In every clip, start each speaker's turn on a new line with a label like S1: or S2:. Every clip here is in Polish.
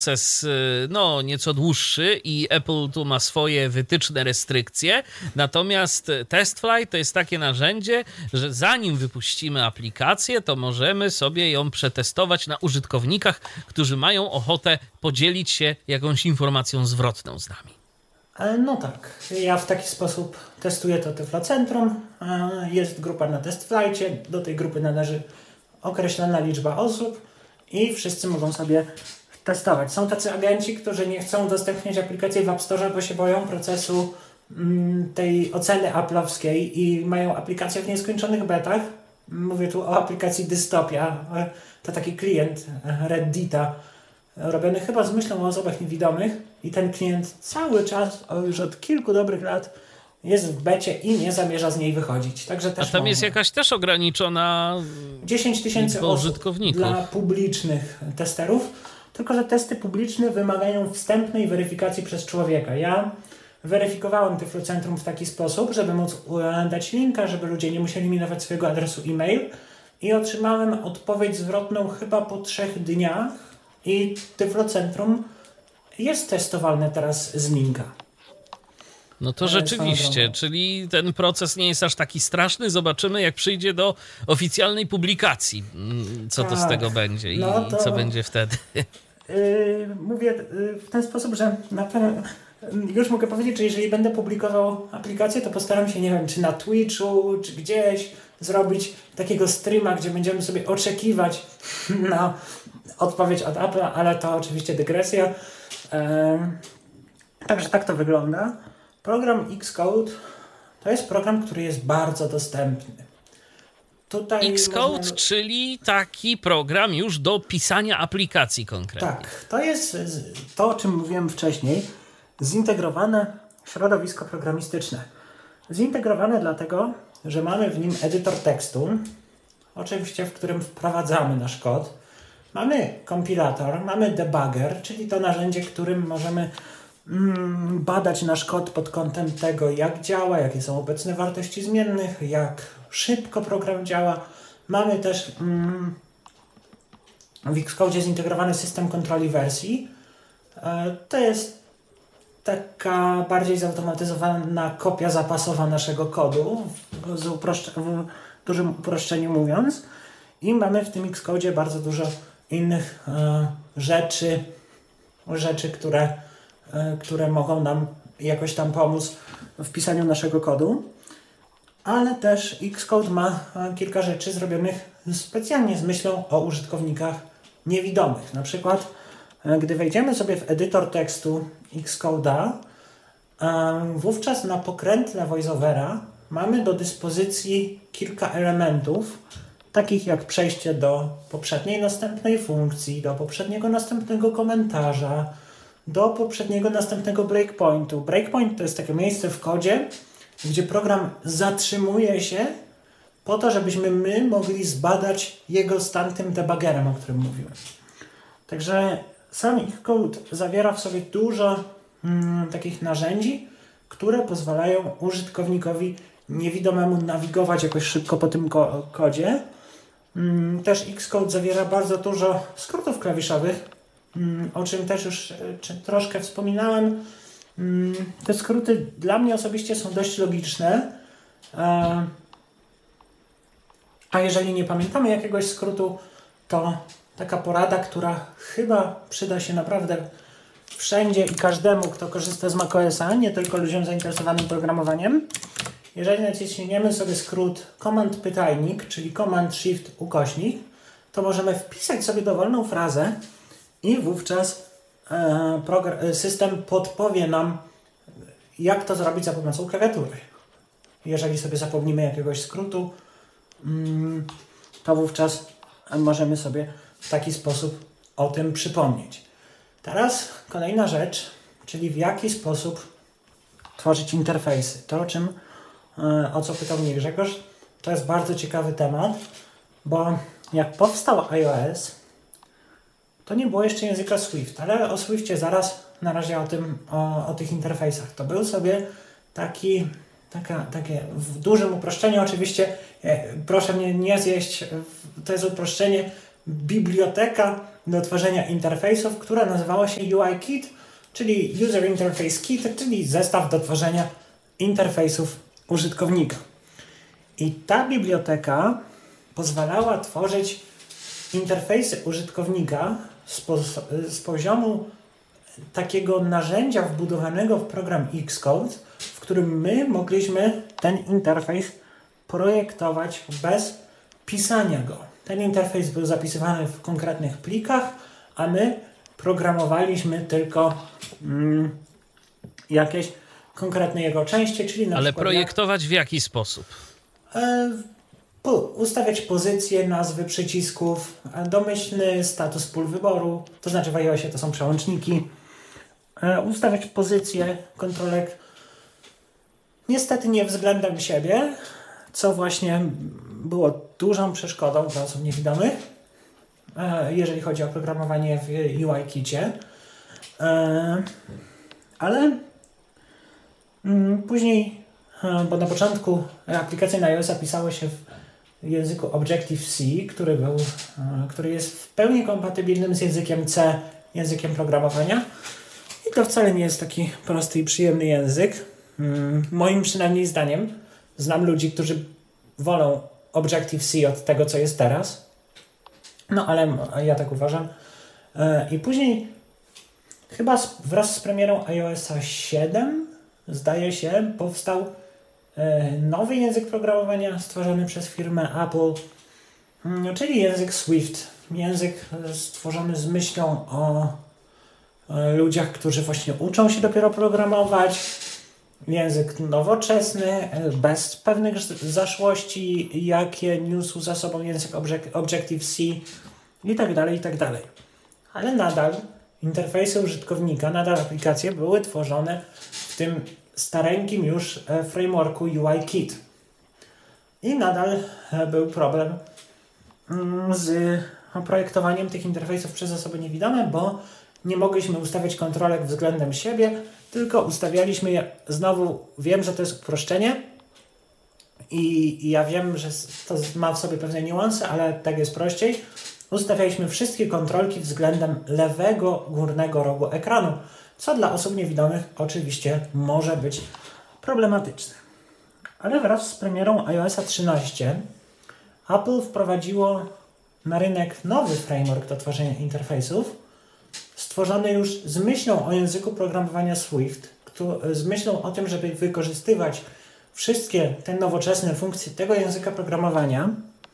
S1: proces nieco dłuższy i Apple tu ma swoje wytyczne, restrykcje. Natomiast TestFlight to jest takie narzędzie, że zanim wypuścimy aplikację, to możemy sobie ją przetestować na użytkownikach, którzy mają ochotę podzielić się jakąś informacją zwrotną z nami.
S2: No tak, ja w taki sposób testuję to Tyflocentrum. Jest grupa na TestFlightie, do tej grupy należy określona liczba osób i wszyscy mogą sobie testować. Są tacy agenci, którzy nie chcą udostępniać aplikacji w App Store, bo się boją procesu tej oceny apple'owskiej i mają aplikacje w nieskończonych betach. Mówię tu o aplikacji Dystopia. To taki klient Reddita, robiony chyba z myślą o osobach niewidomych i ten klient cały czas, już od kilku dobrych lat jest w becie i nie zamierza z niej wychodzić. Także też
S1: a tam jest jakaś też ograniczona
S2: 10 000
S1: użytkowników
S2: dla publicznych testerów, tylko że testy publiczne wymagają wstępnej weryfikacji przez człowieka. Ja weryfikowałem Tyflocentrum w taki sposób, żeby móc dać linka, żeby ludzie nie musieli mi dawać swojego adresu e-mail i otrzymałem odpowiedź zwrotną chyba po 3 dniach i Tyflocentrum jest testowalne teraz z linka.
S1: No to rzeczywiście, czyli ten proces nie jest aż taki straszny. Zobaczymy, jak przyjdzie do oficjalnej publikacji, co to z tego będzie i co będzie wtedy.
S2: Mówię w ten sposób, że na pewno już mogę powiedzieć, że jeżeli będę publikował aplikację, to postaram się, nie wiem, czy na Twitchu, czy gdzieś zrobić takiego streama, gdzie będziemy sobie oczekiwać na odpowiedź od Apple'a, ale to oczywiście dygresja. Także tak to wygląda. Program Xcode to jest program, który jest bardzo dostępny. Tutaj
S1: Xcode, czyli taki program już do pisania aplikacji konkretnie.
S2: Tak, to jest to, o czym mówiłem wcześniej, zintegrowane środowisko programistyczne. Zintegrowane dlatego, że mamy w nim edytor tekstu, oczywiście w którym wprowadzamy nasz kod. Mamy kompilator, mamy debugger, czyli to narzędzie, którym możemy badać nasz kod pod kątem tego, jak działa, jakie są obecne wartości zmiennych, jak szybko program działa. Mamy też w Xcode zintegrowany system kontroli wersji. To jest taka bardziej zautomatyzowana kopia zapasowa naszego kodu, w dużym uproszczeniu mówiąc. I mamy w tym Xcode bardzo dużo innych rzeczy, które mogą nam jakoś tam pomóc w pisaniu naszego kodu. Ale też Xcode ma kilka rzeczy zrobionych specjalnie z myślą o użytkownikach niewidomych. Na przykład, gdy wejdziemy sobie w edytor tekstu Xcode'a, wówczas na pokrętle VoiceOvera mamy do dyspozycji kilka elementów, takich jak przejście do poprzedniej następnej funkcji, do poprzedniego następnego komentarza, do poprzedniego następnego breakpointu. Breakpoint to jest takie miejsce w kodzie, gdzie program zatrzymuje się po to, żebyśmy my mogli zbadać jego stan tym debuggerem, o którym mówiłem. Także sam Xcode zawiera w sobie dużo takich narzędzi, które pozwalają użytkownikowi niewidomemu nawigować jakoś szybko po tym kodzie. Też Xcode zawiera bardzo dużo skrótów klawiszowych, o czym też już troszkę wspominałem. Te skróty dla mnie osobiście są dość logiczne, a jeżeli nie pamiętamy jakiegoś skrótu, to taka porada, która chyba przyda się naprawdę wszędzie i każdemu, kto korzysta z macOSa, nie tylko ludziom zainteresowanym programowaniem. Jeżeli naciśniemy sobie skrót Command pytajnik, czyli Command Shift ukośnik, to możemy wpisać sobie dowolną frazę i wówczas system podpowie nam, jak to zrobić za pomocą klawiatury. Jeżeli sobie zapomnimy jakiegoś skrótu, to wówczas możemy sobie w taki sposób o tym przypomnieć. Teraz kolejna rzecz, czyli w jaki sposób tworzyć interfejsy. To, o co pytał mnie Grzegorz, to jest bardzo ciekawy temat, bo jak powstał iOS, to nie było jeszcze języka Swift, ale o Swiftie zaraz, na razie o tych interfejsach. To był sobie takie w dużym uproszczeniu, oczywiście, proszę mnie nie zjeść, to jest uproszczenie, biblioteka do tworzenia interfejsów, która nazywała się UIKit, czyli User Interface Kit, czyli zestaw do tworzenia interfejsów użytkownika. I ta biblioteka pozwalała tworzyć interfejsy użytkownika z poziomu takiego narzędzia wbudowanego w program Xcode, w którym my mogliśmy ten interfejs projektować bez pisania go. Ten interfejs był zapisywany w konkretnych plikach, a my programowaliśmy tylko jakieś konkretne jego części, czyli na
S1: Ale
S2: przykład
S1: projektować w jaki sposób?
S2: Ustawiać pozycje, nazwy przycisków, domyślny status pól wyboru, to znaczy w iOSie to są przełączniki, ustawiać pozycje kontrolek, niestety nie względem siebie, co właśnie było dużą przeszkodą dla osób niewidomych, jeżeli chodzi o programowanie w UIKicie, ale później, bo na początku aplikacje na iOS-a pisały się w języku Objective-C, który jest w pełni kompatybilnym z językiem C, językiem programowania. I to wcale nie jest taki prosty i przyjemny język. Moim przynajmniej zdaniem. Znam ludzi, którzy wolą Objective-C od tego, co jest teraz. No, ale ja tak uważam. I później chyba wraz z premierą iOS-a 7, zdaje się, powstał nowy język programowania stworzony przez firmę Apple, czyli język Swift. Język stworzony z myślą o ludziach, którzy właśnie uczą się dopiero programować. Język nowoczesny, bez pewnych zaszłości, jakie niósł za sobą język Objective-C i tak dalej, i tak dalej. Ale nadal interfejsy użytkownika, nadal aplikacje były tworzone w tym stareńkim już frameworku UIKit. I nadal był problem z projektowaniem tych interfejsów przez osoby niewidome, bo nie mogliśmy ustawiać kontrolek względem siebie, tylko ustawialiśmy je, znowu wiem, że to jest uproszczenie i ja wiem, że to ma w sobie pewne niuanse, ale tak jest prościej. Ustawialiśmy wszystkie kontrolki względem lewego górnego rogu ekranu, co dla osób niewidomych oczywiście może być problematyczne. Ale wraz z premierą iOS 13 Apple wprowadziło na rynek nowy framework do tworzenia interfejsów, stworzony już z myślą o języku programowania Swift, z myślą o tym, żeby wykorzystywać wszystkie te nowoczesne funkcje tego języka programowania.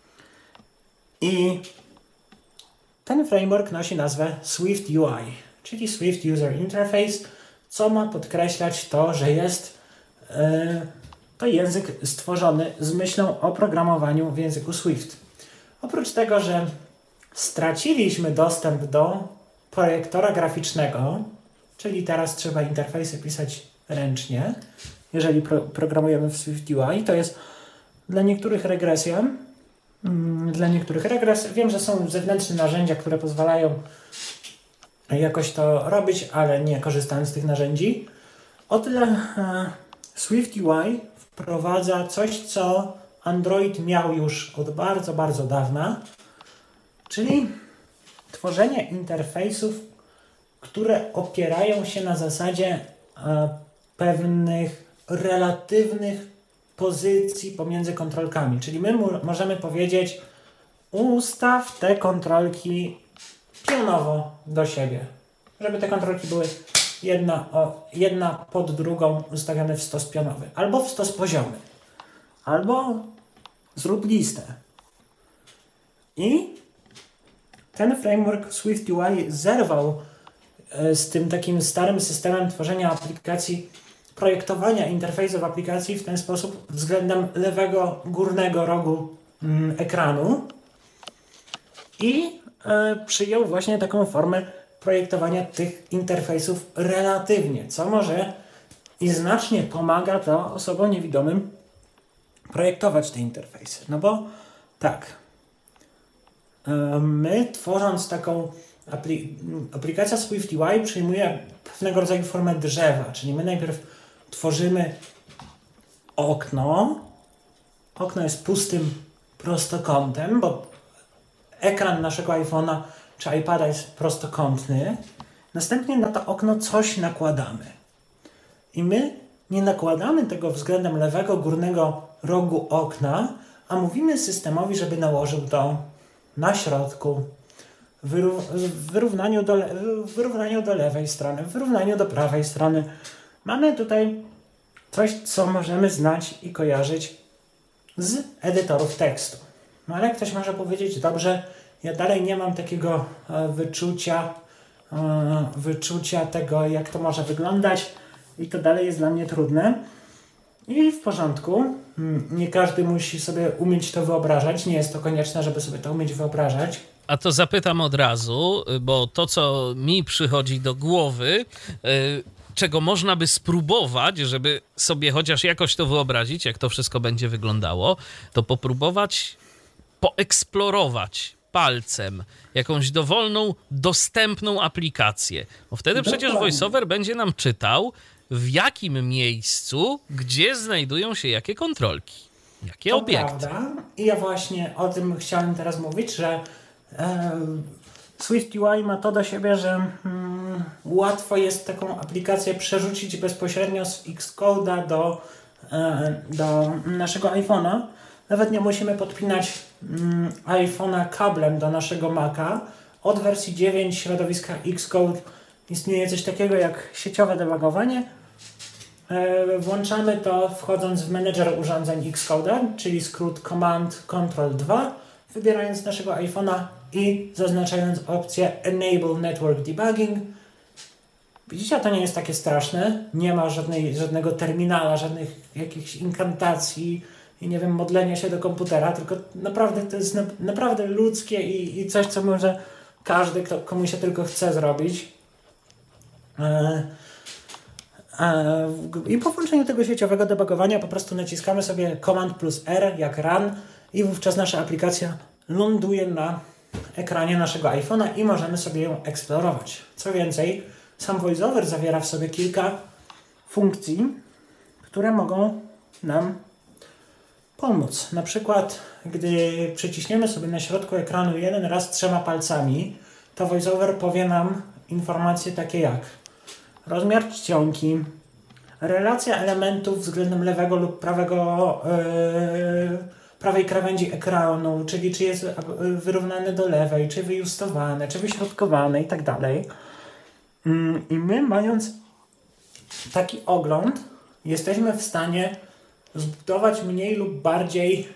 S2: I ten framework nosi nazwę Swift UI, czyli Swift User Interface, co ma podkreślać to, że jest to język stworzony z myślą o programowaniu w języku Swift. Oprócz tego, że straciliśmy dostęp do projektora graficznego, czyli teraz trzeba interfejsy pisać ręcznie, jeżeli programujemy w Swift UI, to jest dla niektórych regresja. Wiem, że są zewnętrzne narzędzia, które pozwalają jakoś to robić, ale nie korzystałem z tych narzędzi. O tyle Swift UI wprowadza coś, co Android miał już od bardzo, bardzo dawna, czyli tworzenie interfejsów, które opierają się na zasadzie pewnych relatywnych pozycji pomiędzy kontrolkami. Czyli my możemy powiedzieć, ustaw te kontrolki pionowo do siebie. Żeby te kontrolki były jedna pod drugą ustawione w stos pionowy. Albo w stos poziomy. Albo zrób listę. I ten framework Swift UI zerwał z tym takim starym systemem tworzenia aplikacji, projektowania interfejsów aplikacji w ten sposób względem lewego górnego rogu ekranu i przyjął właśnie taką formę projektowania tych interfejsów relatywnie, co może i znacznie pomaga to osobom niewidomym projektować te interfejsy. No bo tak, my tworząc taką aplikacja Swift UI przyjmuje pewnego rodzaju formę drzewa, czyli my najpierw tworzymy okno. Okno jest pustym prostokątem, bo ekran naszego iPhone'a czy iPada jest prostokątny, następnie na to okno coś nakładamy. I my nie nakładamy tego względem lewego górnego rogu okna, a mówimy systemowi, żeby nałożył to na środku, w wyrównaniu do lewej strony, w wyrównaniu do prawej strony. Mamy tutaj coś, co możemy znać i kojarzyć z edytorów tekstu. No ale ktoś może powiedzieć, dobrze, ja dalej nie mam takiego wyczucia tego, jak to może wyglądać i to dalej jest dla mnie trudne. I w porządku, nie każdy musi sobie umieć to wyobrażać, nie jest to konieczne, żeby sobie to umieć wyobrażać.
S1: A to zapytam od razu, bo to, co mi przychodzi do głowy, czego można by spróbować, żeby sobie chociaż jakoś to wyobrazić, jak to wszystko będzie wyglądało, to popróbować poeksplorować palcem jakąś dowolną, dostępną aplikację. Bo wtedy przecież VoiceOver będzie nam czytał, w jakim miejscu, gdzie znajdują się jakie kontrolki, jakie
S2: to
S1: obiekty.
S2: Prawda. I ja właśnie o tym chciałem teraz mówić, że SwiftUI ma to do siebie, że łatwo jest taką aplikację przerzucić bezpośrednio z Xcode'a do naszego iPhone'a. Nawet nie musimy podpinać iPhone'a kablem do naszego Maca. Od wersji 9 środowiska Xcode istnieje coś takiego jak sieciowe debugowanie. Włączamy to wchodząc w menedżer urządzeń Xcode'a, czyli skrót Command Ctrl 2, wybierając naszego iPhone'a i zaznaczając opcję Enable Network Debugging. Widzicie, to nie jest takie straszne. Nie ma żadnego terminala, żadnych jakichś inkantacji i nie wiem, modlenia się do komputera, tylko naprawdę to jest naprawdę ludzkie i coś, co może każdy, komu się tylko chce zrobić. I po włączeniu tego sieciowego debugowania po prostu naciskamy sobie Command plus R jak run i wówczas nasza aplikacja ląduje na ekranie naszego iPhone'a i możemy sobie ją eksplorować. Co więcej, sam VoiceOver zawiera w sobie kilka funkcji, które mogą nam pomóc. Na przykład, gdy przyciśniemy sobie na środku ekranu jeden raz 3 palcami, to VoiceOver powie nam informacje takie jak rozmiar czcionki, relacja elementów względem lewego lub prawej krawędzi ekranu, czyli czy jest wyrównane do lewej, czy wyjustowane, czy wyśrodkowane i tak dalej. I my, mając taki ogląd, jesteśmy w stanie zbudować mniej lub bardziej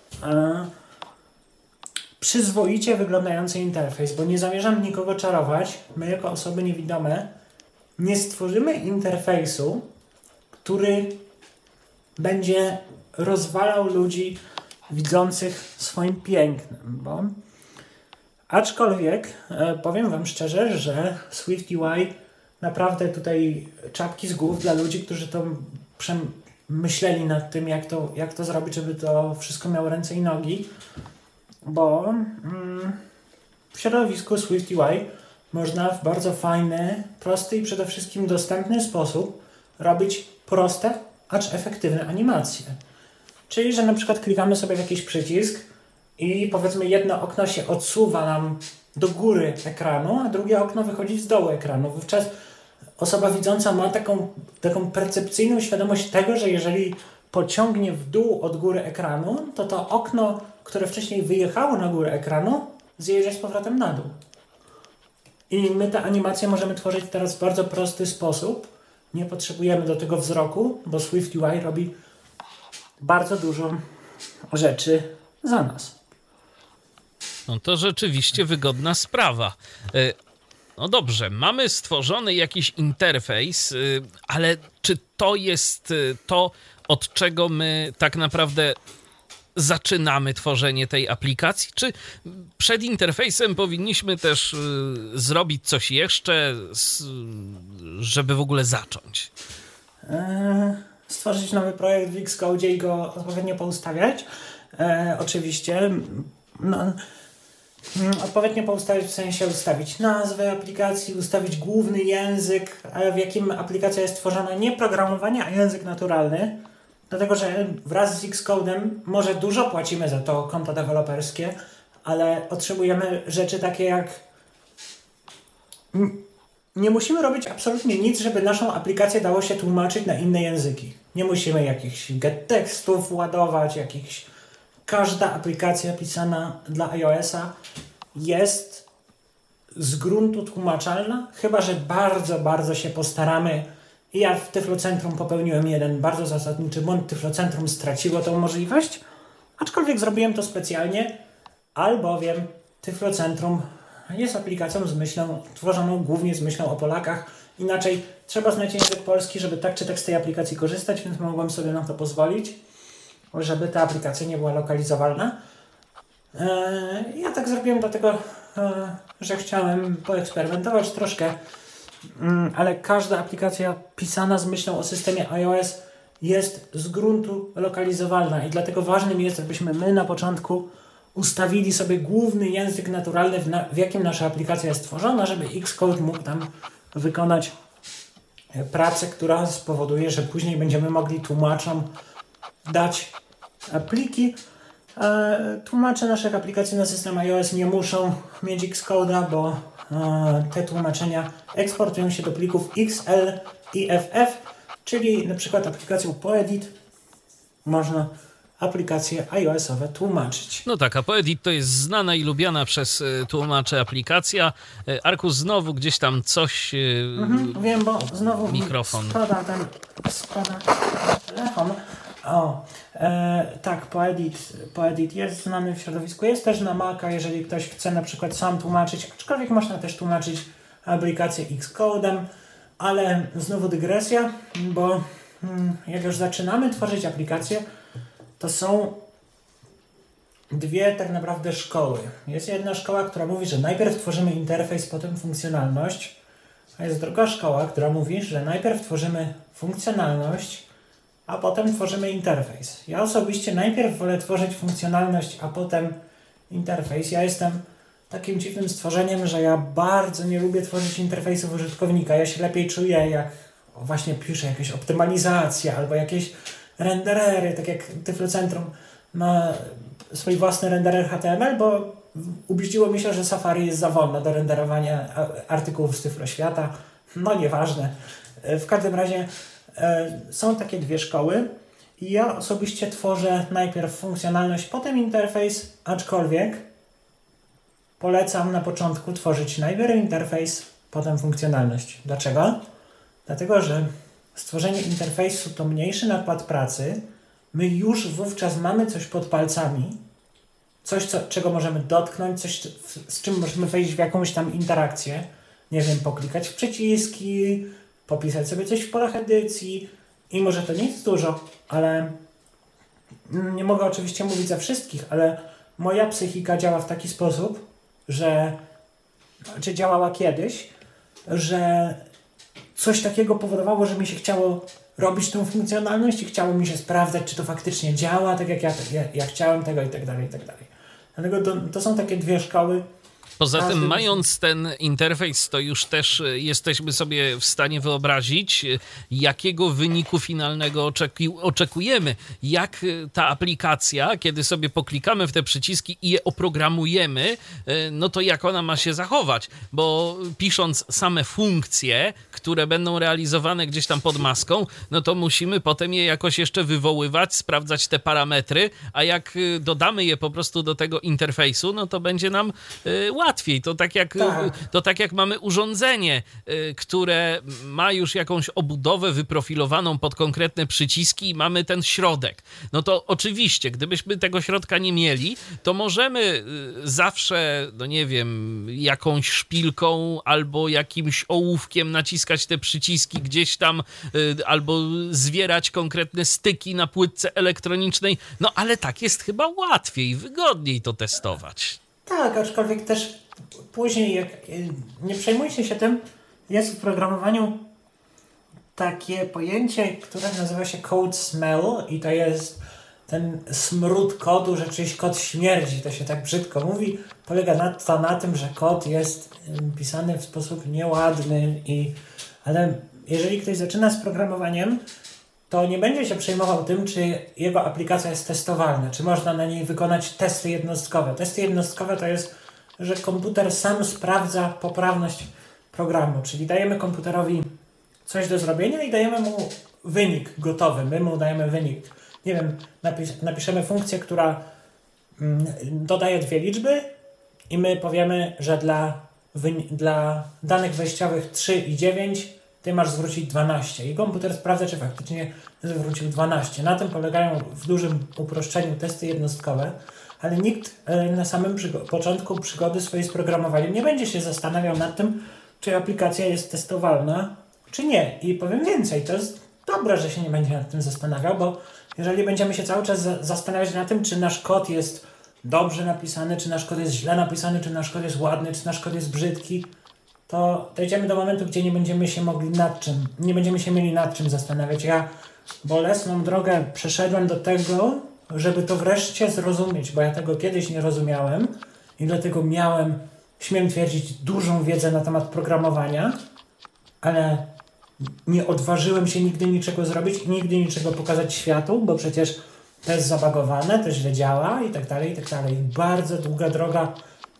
S2: przyzwoicie wyglądający interfejs, bo nie zamierzam nikogo czarować. My jako osoby niewidome nie stworzymy interfejsu, który będzie rozwalał ludzi widzących swoim pięknem, bo aczkolwiek powiem wam szczerze, że SwiftUI naprawdę tutaj czapki z głów dla ludzi, którzy to myśleli nad tym, jak to zrobić, żeby to wszystko miało ręce i nogi, bo w środowisku SwiftUI można w bardzo fajny, prosty i przede wszystkim dostępny sposób robić proste, acz efektywne animacje. Czyli, że na przykład klikamy sobie w jakiś przycisk i powiedzmy jedno okno się odsuwa nam do góry ekranu, a drugie okno wychodzi z dołu ekranu. Wówczas osoba widząca ma taką percepcyjną świadomość tego, że jeżeli pociągnie w dół od góry ekranu, to okno, które wcześniej wyjechało na górę ekranu, zjeżdża z powrotem na dół. I my te animacje możemy tworzyć teraz w bardzo prosty sposób. Nie potrzebujemy do tego wzroku, bo SwiftUI robi bardzo dużo rzeczy za nas.
S1: No to rzeczywiście wygodna sprawa. No dobrze, mamy stworzony jakiś interfejs, ale czy to jest to, od czego my tak naprawdę zaczynamy tworzenie tej aplikacji? Czy przed interfejsem powinniśmy też zrobić coś jeszcze, żeby w ogóle zacząć?
S2: Stworzyć nowy projekt w Xcode i go odpowiednio poustawiać. Oczywiście. Odpowiednio poustawić w sensie ustawić nazwę aplikacji, ustawić główny język, w jakim aplikacja jest tworzona, nie programowanie, a język naturalny. Dlatego, że wraz z Xcode'em może dużo płacimy za to konto deweloperskie, ale otrzymujemy rzeczy takie jak Nie musimy robić absolutnie nic, żeby naszą aplikację dało się tłumaczyć na inne języki. Nie musimy jakichś get tekstów ładować, Każda aplikacja pisana dla iOS-a jest z gruntu tłumaczalna, chyba że bardzo, bardzo się postaramy. I ja w Tyflocentrum popełniłem jeden bardzo zasadniczy błąd. Tyflocentrum straciło tą możliwość, aczkolwiek zrobiłem to specjalnie, albowiem Tyflocentrum jest aplikacją tworzoną głównie z myślą o Polakach. Inaczej trzeba znać język polski, żeby tak czy tak z tej aplikacji korzystać, więc mogłem sobie na to pozwolić, żeby ta aplikacja nie była lokalizowalna. Ja tak zrobiłem dlatego, że chciałem poeksperymentować troszkę, ale każda aplikacja pisana z myślą o systemie iOS jest z gruntu lokalizowalna i dlatego ważnym jest, żebyśmy my na początku ustawili sobie główny język naturalny, w jakim nasza aplikacja jest tworzona, żeby Xcode mógł tam wykonać pracę, która spowoduje, że później będziemy mogli tłumaczom dać pliki. Tłumacze naszych aplikacji na system iOS nie muszą mieć Xcode'a, bo te tłumaczenia eksportują się do plików XL i FF, czyli na przykład aplikacją Poedit można aplikacje iOS-owe tłumaczyć.
S1: No tak, a Poedit to jest znana i lubiana przez tłumaczy aplikacja. Arkus, znowu gdzieś tam coś...
S2: Wiem, bo znowu
S1: mikrofon.
S2: Spada telefon. Tak, Poedit jest znany w środowisku. Jest też na Maca, jeżeli ktoś chce na przykład sam tłumaczyć, aczkolwiek można też tłumaczyć aplikację Xcode'em, ale znowu dygresja, bo jak już zaczynamy tworzyć aplikację, to są dwie tak naprawdę szkoły. Jest jedna szkoła, która mówi, że najpierw tworzymy interfejs, potem funkcjonalność, a jest druga szkoła, która mówi, że najpierw tworzymy funkcjonalność, a potem tworzymy interfejs. Ja osobiście najpierw wolę tworzyć funkcjonalność, a potem interfejs. Ja jestem takim dziwnym stworzeniem, że ja bardzo nie lubię tworzyć interfejsów użytkownika. Ja się lepiej czuję, jak właśnie piszę jakieś optymalizacje albo jakieś renderery, tak jak Tyflocentrum ma swój własny renderer HTML, bo ubiedziło mi się, że Safari jest za wolne do renderowania artykułów z Tyfloświata. No nieważne. W każdym razie są takie dwie szkoły i ja osobiście tworzę najpierw funkcjonalność, potem interfejs, aczkolwiek polecam na początku tworzyć najpierw interfejs, potem funkcjonalność. Dlaczego? Dlatego, że stworzenie interfejsu to mniejszy nakład pracy, my już wówczas mamy coś pod palcami, coś, czego możemy dotknąć, coś, z czym możemy wejść w jakąś tam interakcję, nie wiem, poklikać w przyciski, popisać sobie coś w polach edycji i może to nie jest dużo, ale nie mogę oczywiście mówić za wszystkich, ale moja psychika działa w taki sposób, czy działała kiedyś, że coś takiego powodowało, że mi się chciało robić tą funkcjonalność i chciało mi się sprawdzać, czy to faktycznie działa, tak jak ja chciałem tego i tak dalej, i tak dalej. Dlatego to są takie dwie szkoły.
S1: Poza tym, mając ten interfejs, to już też jesteśmy sobie w stanie wyobrazić, jakiego wyniku finalnego oczekujemy. Jak ta aplikacja, kiedy sobie poklikamy w te przyciski i je oprogramujemy, no to jak ona ma się zachować. Bo pisząc same funkcje, które będą realizowane gdzieś tam pod maską, no to musimy potem je jakoś jeszcze wywoływać, sprawdzać te parametry, a jak dodamy je po prostu do tego interfejsu, no to będzie nam łatwiej. To tak jak mamy urządzenie, które ma już jakąś obudowę wyprofilowaną pod konkretne przyciski i mamy ten środek. No to oczywiście, gdybyśmy tego środka nie mieli, to możemy zawsze, no nie wiem, jakąś szpilką albo jakimś ołówkiem naciskać te przyciski gdzieś tam, albo zwierać konkretne styki na płytce elektronicznej. No ale tak jest chyba łatwiej, wygodniej to testować.
S2: Tak, aczkolwiek też później, nie przejmujcie się tym, jest w programowaniu takie pojęcie, które nazywa się code smell i to jest ten smród kodu, że czyjś kod śmierdzi, to się tak brzydko mówi. Polega to na tym, że kod jest pisany w sposób nieładny, ale jeżeli ktoś zaczyna z programowaniem, to nie będzie się przejmował tym, czy jego aplikacja jest testowalna, czy można na niej wykonać testy jednostkowe. Testy jednostkowe to jest, że komputer sam sprawdza poprawność programu, czyli dajemy komputerowi coś do zrobienia i dajemy mu wynik gotowy. My mu dajemy wynik. Nie wiem, napiszemy funkcję, która dodaje 2 liczby i my powiemy, że dla danych wejściowych 3 i 9 ty masz zwrócić 12 i komputer sprawdza, czy faktycznie zwrócił 12. Na tym polegają w dużym uproszczeniu testy jednostkowe, ale nikt na samym początku przygody swojej z programowaniem nie będzie się zastanawiał nad tym, czy aplikacja jest testowalna, czy nie. I powiem więcej, to jest dobre, że się nie będzie nad tym zastanawiał, bo jeżeli będziemy się cały czas zastanawiać nad tym, czy nasz kod jest dobrze napisany, czy nasz kod jest źle napisany, czy nasz kod jest ładny, czy nasz kod jest brzydki, to dojdziemy do momentu, gdzie nie będziemy się mieli nad czym zastanawiać. Ja bolesną drogę przeszedłem do tego, żeby to wreszcie zrozumieć, bo ja tego kiedyś nie rozumiałem i dlatego śmiem twierdzić, dużą wiedzę na temat programowania, ale nie odważyłem się nigdy niczego zrobić i nigdy niczego pokazać światu, bo przecież to jest zabagowane, to źle działa i tak dalej, i tak dalej. Bardzo długa droga,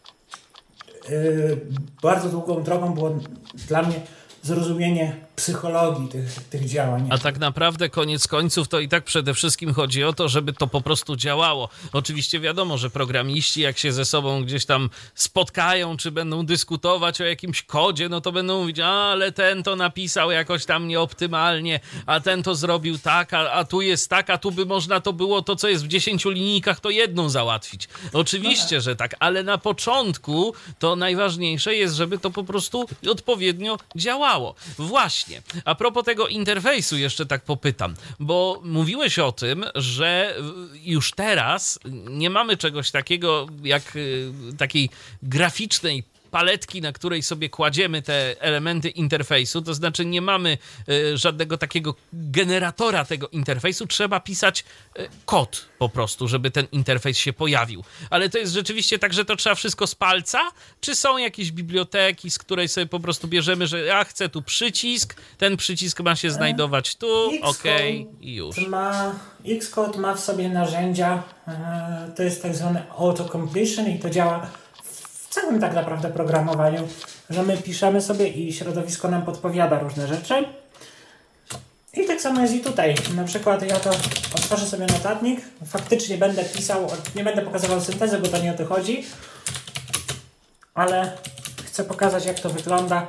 S2: bardzo długą drogą było dla mnie zrozumienie psychologii tych działań.
S1: A tak naprawdę koniec końców to i tak przede wszystkim chodzi o to, żeby to po prostu działało. Oczywiście wiadomo, że programiści jak się ze sobą gdzieś tam spotkają, czy będą dyskutować o jakimś kodzie, no to będą mówić, ale ten to napisał jakoś tam nieoptymalnie, a ten to zrobił tak, a tu jest tak, a tu by można to było to, co jest w 10 linijkach, to jedną załatwić. Oczywiście, że tak, ale na początku to najważniejsze jest, żeby to po prostu odpowiednio działało. Właśnie. A propos tego interfejsu jeszcze tak popytam, bo mówiłeś o tym, że już teraz nie mamy czegoś takiego jak takiej graficznej paletki, na której sobie kładziemy te elementy interfejsu, to znaczy nie mamy żadnego takiego generatora tego interfejsu, trzeba pisać kod po prostu, żeby ten interfejs się pojawił. Ale to jest rzeczywiście tak, że to trzeba wszystko z palca, czy są jakieś biblioteki, z której sobie po prostu bierzemy, że ja chcę tu przycisk, ten przycisk ma się znajdować tu, okej, i już.
S2: Xcode ma w sobie narzędzia, to jest tak zwany auto-completion i to działa w całym tak naprawdę programowaniu, że my piszemy sobie i środowisko nam podpowiada różne rzeczy. I tak samo jest i tutaj. Na przykład ja to otworzę sobie notatnik, faktycznie będę pisał, nie będę pokazywał syntezy, bo to nie o to chodzi, ale chcę pokazać, jak to wygląda,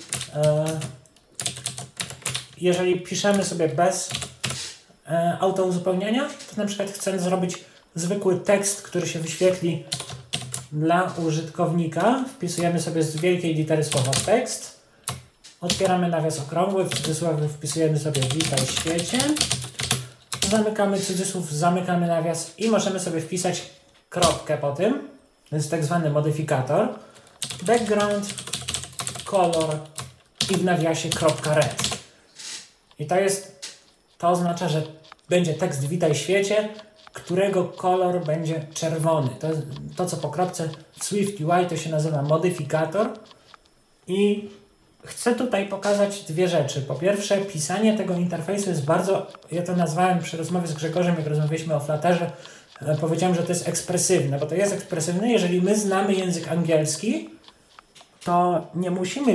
S2: jeżeli piszemy sobie bez autouzupełniania, to na przykład chcę zrobić zwykły tekst, który się wyświetli dla użytkownika. Wpisujemy sobie z wielkiej litery słowo tekst. Otwieramy nawias okrągły, w cudzysłowie wpisujemy sobie witaj świecie. Zamykamy cudzysłów, zamykamy nawias i możemy sobie wpisać kropkę po tym. To jest tak zwany modyfikator. Background, color i w nawiasie .red. I to oznacza, że będzie tekst witaj świecie, którego kolor będzie czerwony. To co po kropce w SwiftUI to się nazywa modyfikator i chcę tutaj pokazać 2 rzeczy. Po pierwsze, pisanie tego interfejsu jest ja to nazwałem przy rozmowie z Grzegorzem, jak rozmawialiśmy o Flutterze, powiedziałem, że to jest ekspresywne, bo to jest ekspresywne. Jeżeli my znamy język angielski, to nie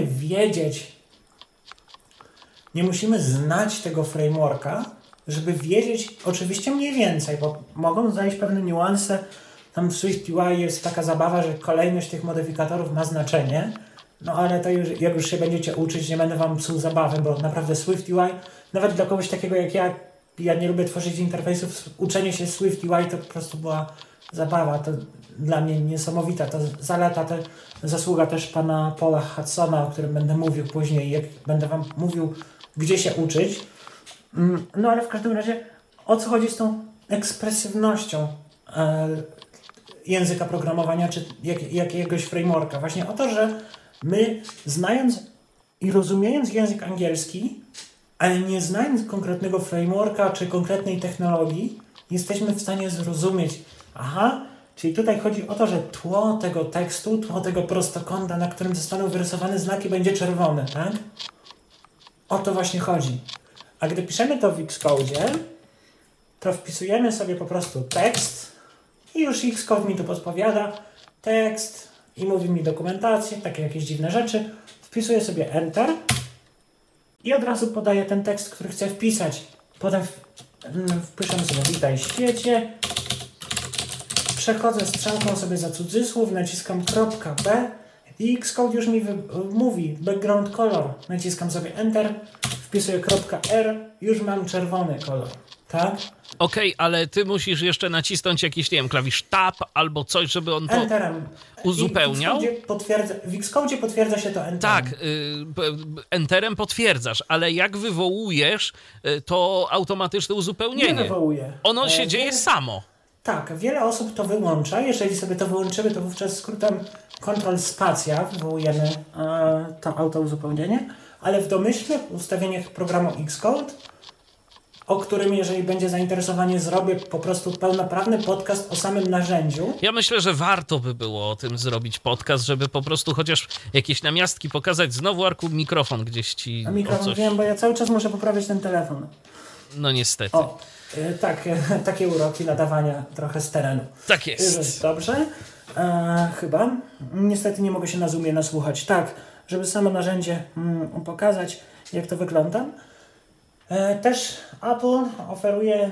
S2: musimy znać tego frameworka, żeby wiedzieć oczywiście mniej więcej, bo mogą znaleźć pewne niuanse. Tam w SwiftUI jest taka zabawa, że kolejność tych modyfikatorów ma znaczenie, no ale to już, jak już się będziecie uczyć, nie będę wam psuł zabawy, bo naprawdę SwiftUI, nawet dla kogoś takiego jak ja nie lubię tworzyć interfejsów, uczenie się SwiftUI to po prostu była zabawa, to dla mnie niesamowita, to zaleta, to zasługa też pana Paula Hudsona, o którym będę mówił później, jak będę wam mówił, gdzie się uczyć. No ale w każdym razie, o co chodzi z tą ekspresywnością języka programowania, czy jakiegoś frameworka? Właśnie o to, że my znając i rozumiejąc język angielski, ale nie znając konkretnego frameworka, czy konkretnej technologii, jesteśmy w stanie zrozumieć, czyli tutaj chodzi o to, że tło tego tekstu, tło tego prostokąta, na którym zostaną wyrysowane znaki, będzie czerwone, tak? O to właśnie chodzi. A gdy piszemy to w Xcode, to wpisujemy sobie po prostu tekst i już Xcode mi tu podpowiada tekst i mówi mi dokumentację, takie jakieś dziwne rzeczy. wpisuję sobie Enter i od razu podaję ten tekst, który chcę wpisać. Potem wpiszę sobie witaj świecie, przechodzę strzałką sobie za cudzysłów, naciskam .b i Xcode już mi mówi background color. Naciskam sobie Enter, wpisuję .r, już mam czerwony kolor. Tak?
S1: Okej, ale ty musisz jeszcze nacisnąć jakiś, nie wiem, klawisz Tab albo coś, żeby on to
S2: Enterem.
S1: uzupełniał.
S2: W Xcode potwierdza się to Enterem.
S1: Tak, Enterem potwierdzasz, ale jak wywołujesz to automatyczne uzupełnienie?
S2: Nie wywołuje.
S1: Ono się dzieje samo.
S2: Tak, wiele osób to wyłącza. Jeżeli sobie to wyłączymy, to wówczas skrótem Ctrl Spacja wywołujemy to autouzupełnienie, ale w domyślnych ustawieniach programu Xcode, o którym, jeżeli będzie zainteresowanie, zrobię po prostu pełnoprawny podcast o samym narzędziu.
S1: Ja myślę, że warto by było o tym zrobić podcast, żeby po prostu chociaż jakieś namiastki pokazać. Znowu, Arku, mikrofon gdzieś ci...
S2: A mikrofon wiem, bo ja cały czas muszę poprawiać ten telefon.
S1: No niestety.
S2: O, tak, takie uroki nadawania trochę z terenu.
S1: Tak jest.
S2: Dobrze. Chyba. Niestety nie mogę się na Zoomie nasłuchać. Tak, żeby samo narzędzie pokazać, jak to wygląda. Też Apple oferuje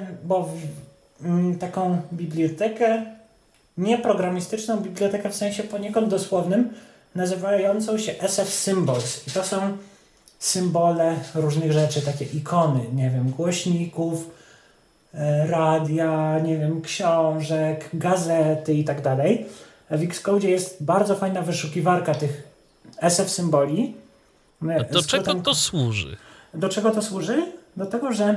S2: taką bibliotekę, nieprogramistyczną bibliotekę w sensie poniekąd dosłownym, nazywającą się SF Symbols. I to są symbole różnych rzeczy, takie ikony, nie wiem, głośników, radia, nie wiem, książek, gazety i tak dalej. W Xcode jest bardzo fajna wyszukiwarka tych SF symboli.
S1: Do czego to służy?
S2: Do czego to służy? Do tego, że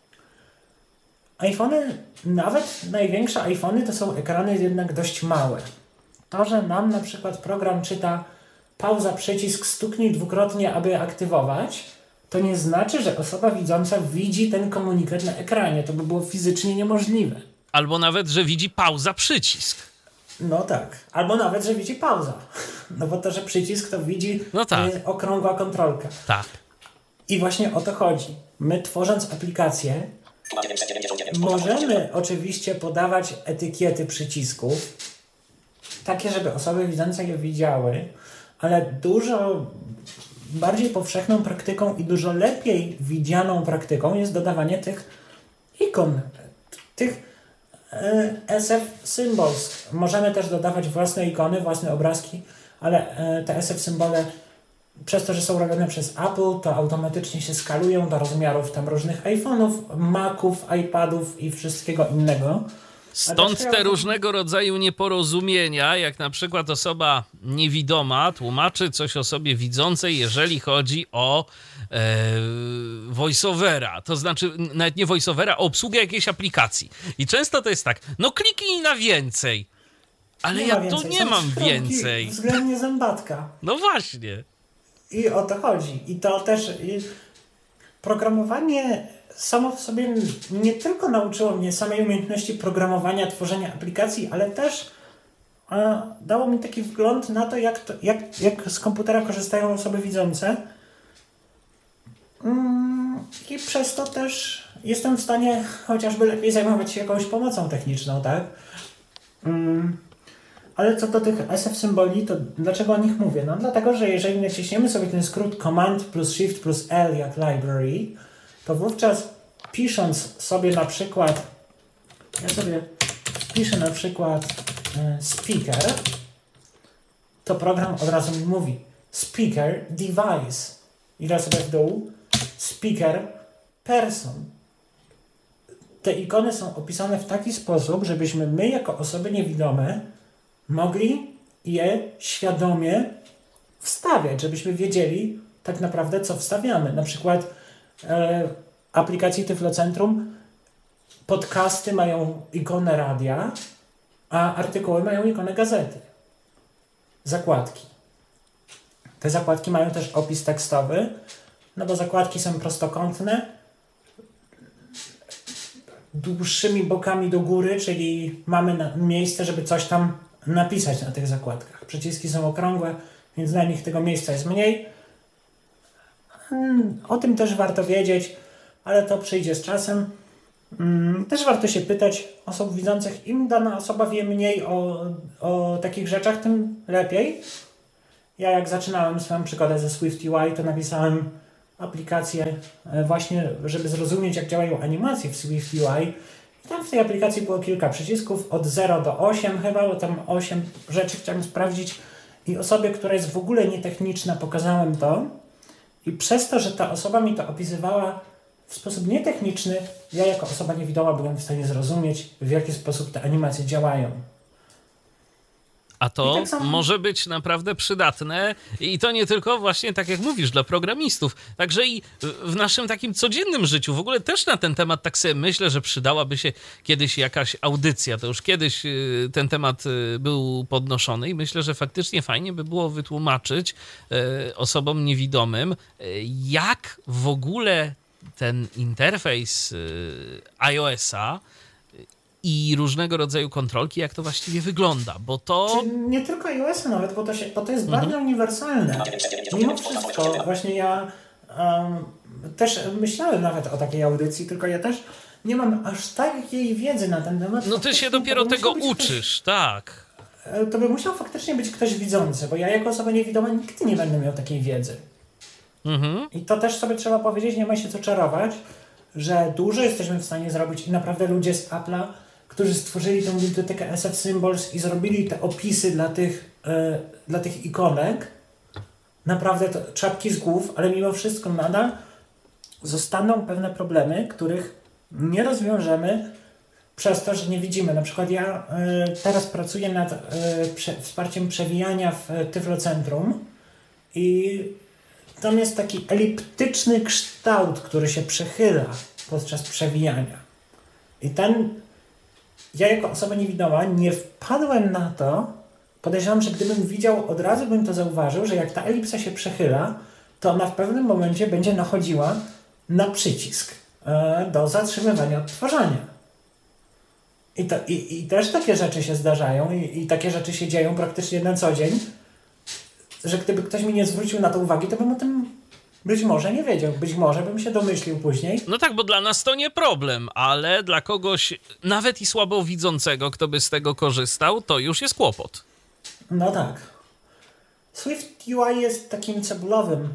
S2: iPhony, nawet największe iPhony, to są ekrany jednak dość małe. To, że nam na przykład program czyta pauza, przycisk, stuknij dwukrotnie, aby aktywować, to nie znaczy, że osoba widząca widzi ten komunikat na ekranie. To by było fizycznie niemożliwe.
S1: Albo nawet, że widzi pauza, przycisk.
S2: No tak. Albo nawet, że widzi pauza. No bo to, że przycisk to widzi okrągła kontrolka.
S1: Tak.
S2: I właśnie o to chodzi. My, tworząc aplikację, możemy oczywiście podawać etykiety przycisków, takie, żeby osoby widzące je widziały, ale dużo bardziej powszechną praktyką i dużo lepiej widzianą praktyką jest dodawanie tych ikon, tych SF Symbols. Możemy też dodawać własne ikony, własne obrazki, ale te SF symbole, przez to, że są robione przez Apple, to automatycznie się skalują do rozmiarów tam różnych iPhone'ów, Maców, iPadów i wszystkiego innego.
S1: Stąd te różnego rodzaju nieporozumienia, jak na przykład osoba niewidoma tłumaczy coś osobie widzącej, jeżeli chodzi o voiceovera. To znaczy, nawet nie voiceovera, o obsługę jakiejś aplikacji. I często to jest tak, no kliknij na więcej. Ale
S2: Nie
S1: ja
S2: ma więcej.
S1: tu nie mam więcej.
S2: Względnie zębatka.
S1: No właśnie.
S2: I o to chodzi. I to też programowanie samo w sobie nie tylko nauczyło mnie samej umiejętności programowania, tworzenia aplikacji, ale też dało mi taki wgląd na to, jak z komputera korzystają osoby widzące. I przez to też jestem w stanie chociażby lepiej zajmować się jakąś pomocą techniczną, tak? Ale co do tych SF symboli, to dlaczego o nich mówię? No dlatego, że jeżeli naciśniemy sobie ten skrót Command plus Shift plus L jak library, to wówczas pisząc sobie na przykład, ja sobie piszę na przykład speaker, to program od razu mi mówi speaker device. I teraz sobie w dół speaker person. Te ikony są opisane w taki sposób, żebyśmy my jako osoby niewidome mogli je świadomie wstawiać, żebyśmy wiedzieli tak naprawdę, co wstawiamy. Na przykład aplikacji Tyflocentrum podcasty mają ikonę radia, a artykuły mają ikonę gazety. Zakładki. Te zakładki mają też opis tekstowy, no bo zakładki są prostokątne, dłuższymi bokami do góry, czyli mamy miejsce, żeby coś tam napisać na tych zakładkach. Przyciski są okrągłe, więc na nich tego miejsca jest mniej. O tym też warto wiedzieć, ale to przyjdzie z czasem. Też warto się pytać osób widzących. Im dana osoba wie mniej o takich rzeczach, tym lepiej. Ja jak zaczynałem swoją przygodę ze SwiftUI, to napisałem aplikację właśnie, żeby zrozumieć, jak działają animacje w SwiftUI. I tam w tej aplikacji było kilka przycisków, od 0 do 8 chyba, bo tam 8 rzeczy chciałem sprawdzić. I osobie, która jest w ogóle nietechniczna, pokazałem to. I przez to, że ta osoba mi to opisywała w sposób nietechniczny, ja jako osoba niewidoma byłem w stanie zrozumieć, w jaki sposób te animacje działają.
S1: A to może być naprawdę przydatne i to nie tylko właśnie, tak jak mówisz, dla programistów, także i w naszym takim codziennym życiu. W ogóle też na ten temat tak sobie myślę, że przydałaby się kiedyś jakaś audycja. To już kiedyś ten temat był podnoszony i myślę, że faktycznie fajnie by było wytłumaczyć osobom niewidomym, jak w ogóle ten interfejs iOS-a i różnego rodzaju kontrolki, jak to właściwie wygląda, bo to...
S2: Czy nie tylko iOS-a nawet, bo to jest bardzo uniwersalne. Mimo wszystko, właśnie ja też myślałem nawet o takiej audycji, tylko ja też nie mam aż takiej wiedzy na ten temat.
S1: No ty się dopiero tego uczysz, tak.
S2: To by musiał faktycznie być ktoś widzący, bo ja jako osoba niewidoma nigdy nie będę miał takiej wiedzy. I to też sobie trzeba powiedzieć, nie ma się co czarować, że dużo jesteśmy w stanie zrobić i naprawdę ludzie z Apple'a, którzy stworzyli tą bibliotekę SF Symbols i zrobili te opisy dla tych ikonek, naprawdę to czapki z głów, ale mimo wszystko nadal zostaną pewne problemy, których nie rozwiążemy przez to, że nie widzimy. Na przykład ja teraz pracuję nad wsparciem przewijania w Tyflocentrum i tam jest taki eliptyczny kształt, który się przechyla podczas przewijania. I ja jako osoba niewidoma nie wpadłem na to, podejrzewam, że gdybym widział, od razu bym to zauważył, że jak ta elipsa się przechyla, to ona w pewnym momencie będzie nachodziła na przycisk do zatrzymywania odtwarzania. I też takie rzeczy się zdarzają i takie rzeczy się dzieją praktycznie na co dzień, że gdyby ktoś mi nie zwrócił na to uwagi, to bym o tym być może nie wiedział. Być może bym się domyślił później.
S1: No tak, bo dla nas to nie problem, ale dla kogoś nawet i słabowidzącego, kto by z tego korzystał, to już jest kłopot.
S2: No tak. SwiftUI jest takim cebulowym,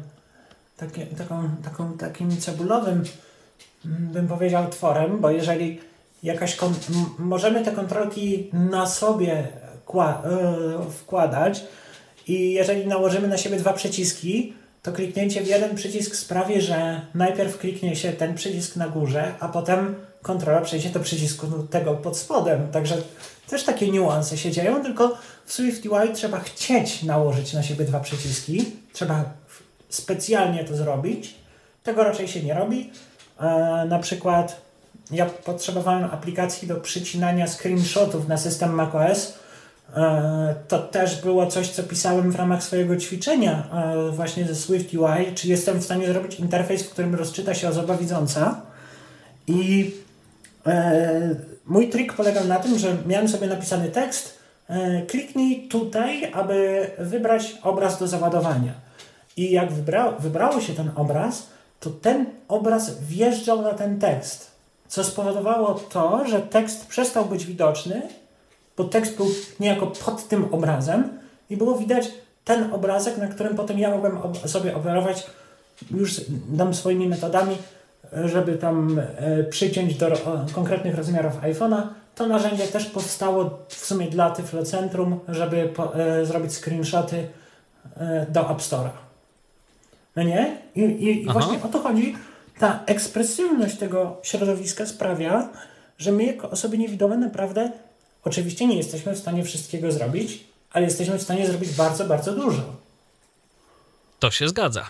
S2: takim cebulowym, bym powiedział, tworem, bo jeżeli możemy te kontrolki na sobie wkładać i jeżeli nałożymy na siebie 2 przyciski, to kliknięcie w jeden przycisk sprawi, że najpierw kliknie się ten przycisk na górze, a potem kontrola przejdzie do przycisku tego pod spodem. Także też takie niuanse się dzieją, tylko w SwiftUI trzeba chcieć nałożyć na siebie 2 przyciski. Trzeba specjalnie to zrobić. Tego raczej się nie robi. Na przykład ja potrzebowałem aplikacji do przycinania screenshotów na system macOS. To też było coś, co pisałem w ramach swojego ćwiczenia właśnie ze SwiftUI, czy jestem w stanie zrobić interfejs, w którym rozczyta się osoba widząca. I mój trik polegał na tym, że miałem sobie napisany tekst, kliknij tutaj, aby wybrać obraz do załadowania. I jak wybrało się ten obraz, to ten obraz wjeżdżał na ten tekst, co spowodowało to, że tekst przestał być widoczny, bo tekst był niejako pod tym obrazem i było widać ten obrazek, na którym potem ja mogłem sobie operować już tam swoimi metodami, żeby tam przyciąć do konkretnych rozmiarów iPhone'a. To narzędzie też powstało w sumie dla Tyflocentrum, żeby zrobić screenshoty do App Store'a. No nie? I właśnie o to chodzi. Ta ekspresywność tego środowiska sprawia, że my jako osoby niewidome naprawdę oczywiście nie jesteśmy w stanie wszystkiego zrobić, ale jesteśmy w stanie zrobić bardzo, bardzo dużo.
S1: To się zgadza.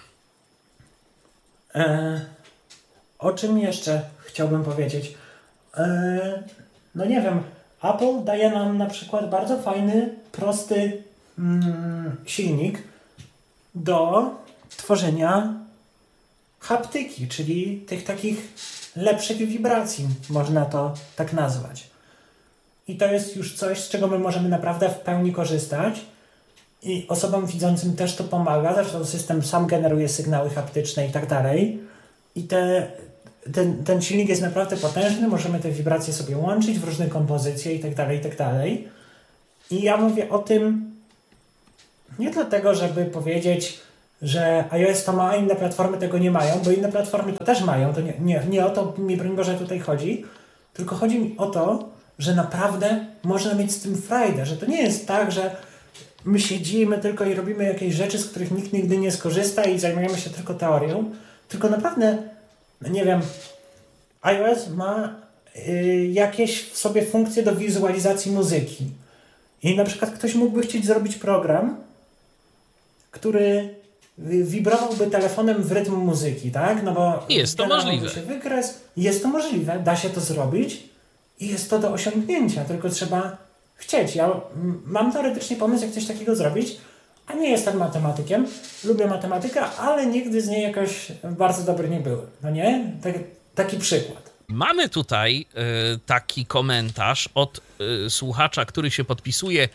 S2: O czym jeszcze chciałbym powiedzieć? No nie wiem, Apple daje nam na przykład bardzo fajny, prosty silnik do tworzenia haptyki, czyli tych takich lepszych wibracji, można to tak nazwać. I to jest już coś, z czego my możemy naprawdę w pełni korzystać i osobom widzącym też to pomaga, zresztą system sam generuje sygnały haptyczne i tak dalej. I ten silnik jest naprawdę potężny, możemy te wibracje sobie łączyć w różne kompozycje i tak dalej, i tak dalej. I ja mówię o tym Nie dlatego, żeby powiedzieć, że iOS to ma, a inne platformy tego nie mają, bo inne platformy to też mają. To nie o to mi, broń Boże, tutaj chodzi. Tylko chodzi mi o to, że naprawdę można mieć z tym frajdę. Że to nie jest tak, że my siedzimy tylko i robimy jakieś rzeczy, z których nikt nigdy nie skorzysta i zajmujemy się tylko teorią. Tylko naprawdę, nie wiem, iOS ma jakieś w sobie funkcje do wizualizacji muzyki. I na przykład ktoś mógłby chcieć zrobić program, który wibrowałby telefonem w rytm muzyki, tak? No bo
S1: jest to możliwe.
S2: Się wykres. Jest to możliwe, da się to zrobić i jest to do osiągnięcia, tylko trzeba chcieć. Ja mam teoretycznie pomysł, jak coś takiego zrobić, a nie jestem matematykiem. Lubię matematykę, ale nigdy z niej jakoś bardzo dobry nie byłem. No nie? Taki przykład.
S1: Mamy tutaj taki komentarz od słuchacza, który się podpisuje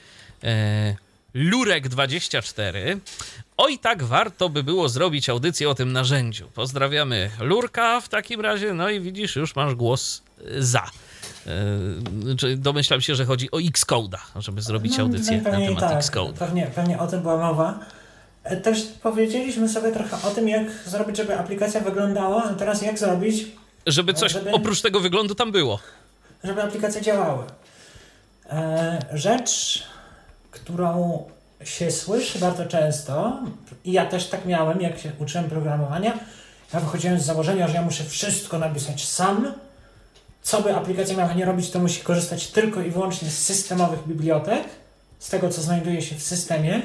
S1: Lurek24. Oj, tak warto by było zrobić audycję o tym narzędziu. Pozdrawiamy Lurka w takim razie. No i widzisz, już masz głos za. Czyli domyślam się, że chodzi o Xcode'a, żeby zrobić audycję na temat
S2: tak,
S1: Xcode'a.
S2: Pewnie o tym była mowa. Też powiedzieliśmy sobie trochę o tym, jak zrobić, żeby aplikacja wyglądała, a teraz jak zrobić,
S1: żeby coś oprócz tego wyglądu tam było.
S2: Żeby aplikacje działały. Rzecz, którą się słyszy bardzo często, i ja też tak miałem, jak się uczyłem programowania, ja wychodziłem z założenia, że ja muszę wszystko napisać sam. Co by aplikacja miała nie robić, to musi korzystać tylko i wyłącznie z systemowych bibliotek, z tego, co znajduje się w systemie,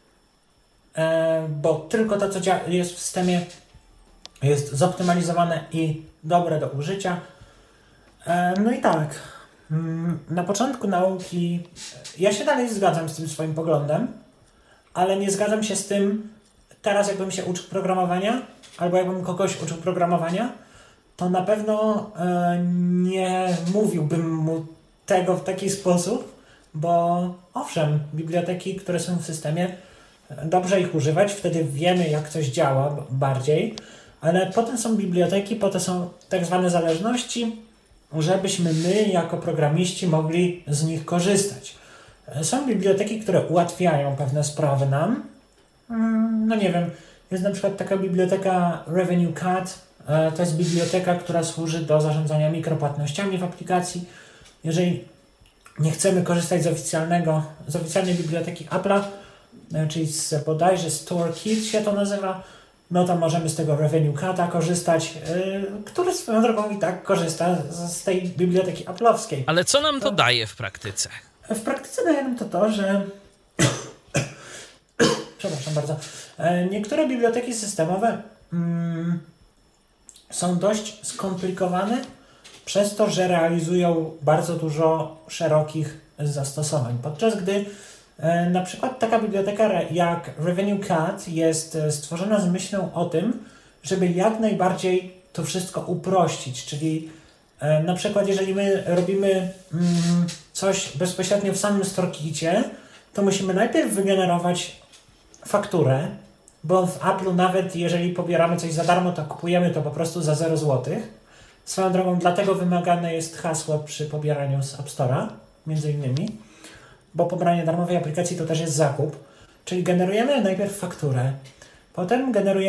S2: bo tylko to, co jest w systemie, jest zoptymalizowane i dobre do użycia. No i tak, na początku nauki ja się dalej zgadzam z tym swoim poglądem, ale nie zgadzam się z tym teraz, jakbym się uczył programowania, albo jakbym kogoś uczył programowania, to na pewno nie mówiłbym mu tego w taki sposób, bo owszem, biblioteki, które są w systemie, dobrze ich używać, wtedy wiemy, jak coś działa bardziej, ale potem są biblioteki, potem są tak zwane zależności, żebyśmy my jako programiści mogli z nich korzystać. Są biblioteki, które ułatwiają pewne sprawy nam. No nie wiem, jest na przykład taka biblioteka Revenue Cat. To jest biblioteka, która służy do zarządzania mikropłatnościami w aplikacji. Jeżeli nie chcemy korzystać z oficjalnej biblioteki Apple'a, czyli bodajże StoreKit się to nazywa, no to możemy z tego Revenue Cata korzystać, który swoją drogą i tak korzysta z tej biblioteki Apple'owskiej.
S1: Ale co nam to daje w praktyce?
S2: W praktyce daje nam to, że przepraszam bardzo, niektóre biblioteki systemowe są dość skomplikowane przez to, że realizują bardzo dużo szerokich zastosowań. Podczas gdy na przykład taka biblioteka jak Revenue Cat jest stworzona z myślą o tym, żeby jak najbardziej to wszystko uprościć, czyli na przykład jeżeli my robimy coś bezpośrednio w samym StoreKicie, to musimy najpierw wygenerować fakturę, bo w Apple'u nawet jeżeli pobieramy coś za darmo, to kupujemy to po prostu za 0 zł. Swoją drogą dlatego wymagane jest hasło przy pobieraniu z App Store'a, między innymi, bo pobranie darmowej aplikacji to też jest zakup. Czyli generujemy najpierw fakturę, potem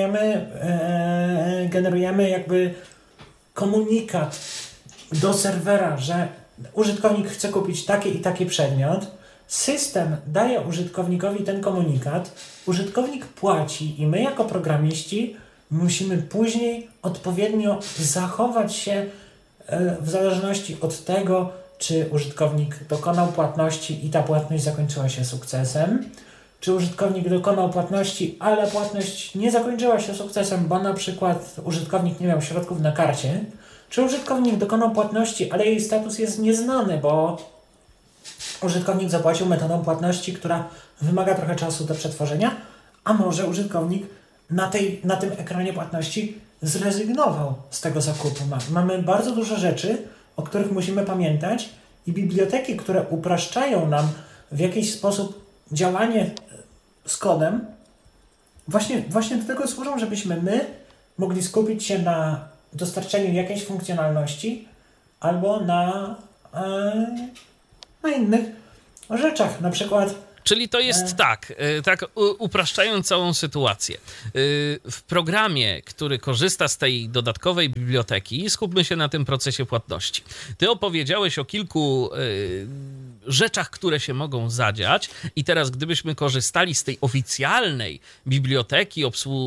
S2: generujemy jakby komunikat do serwera, że użytkownik chce kupić taki i taki przedmiot. System daje użytkownikowi ten komunikat, użytkownik płaci i my jako programiści musimy później odpowiednio zachować się w zależności od tego, czy użytkownik dokonał płatności i ta płatność zakończyła się sukcesem, czy użytkownik dokonał płatności, ale płatność nie zakończyła się sukcesem, bo na przykład użytkownik nie miał środków na karcie, czy użytkownik dokonał płatności, ale jej status jest nieznany, bo użytkownik zapłacił metodą płatności, która wymaga trochę czasu do przetworzenia, a może użytkownik na tym ekranie płatności zrezygnował z tego zakupu. Mamy bardzo dużo rzeczy, o których musimy pamiętać i biblioteki, które upraszczają nam w jakiś sposób działanie z kodem, właśnie do tego służą, żebyśmy my mogli skupić się na dostarczeniu jakiejś funkcjonalności albo na innych rzeczach. Na przykład
S1: Czyli to jest tak upraszczając całą sytuację. W programie, który korzysta z tej dodatkowej biblioteki, skupmy się na tym procesie płatności. Ty opowiedziałeś o kilku rzeczach, które się mogą zadziać i teraz gdybyśmy korzystali z tej oficjalnej biblioteki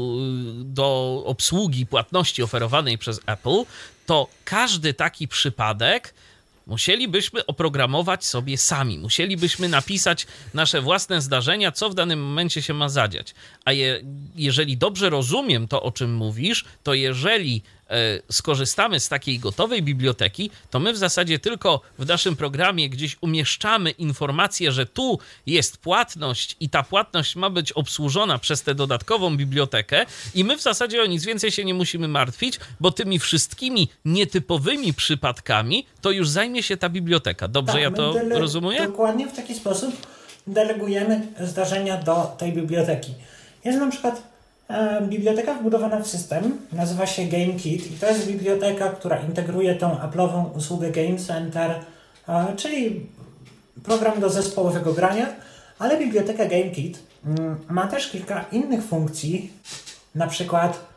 S1: do obsługi płatności oferowanej przez Apple, to każdy taki przypadek musielibyśmy oprogramować sobie sami. Musielibyśmy napisać nasze własne zdarzenia, co w danym momencie się ma zadziać. A jeżeli dobrze rozumiem to, o czym mówisz, to jeżeli skorzystamy z takiej gotowej biblioteki, to my w zasadzie tylko w naszym programie gdzieś umieszczamy informację, że tu jest płatność i ta płatność ma być obsłużona przez tę dodatkową bibliotekę i my w zasadzie o nic więcej się nie musimy martwić, bo tymi wszystkimi nietypowymi przypadkami to już zajmie się ta biblioteka. Dobrze ja to rozumiem?
S2: Dokładnie w taki sposób delegujemy zdarzenia do tej biblioteki. Jest na przykład biblioteka wbudowana w system, nazywa się GameKit i to jest biblioteka, która integruje tą Apple'ową usługę Game Center, czyli program do zespołowego grania, ale biblioteka GameKit ma też kilka innych funkcji, na przykład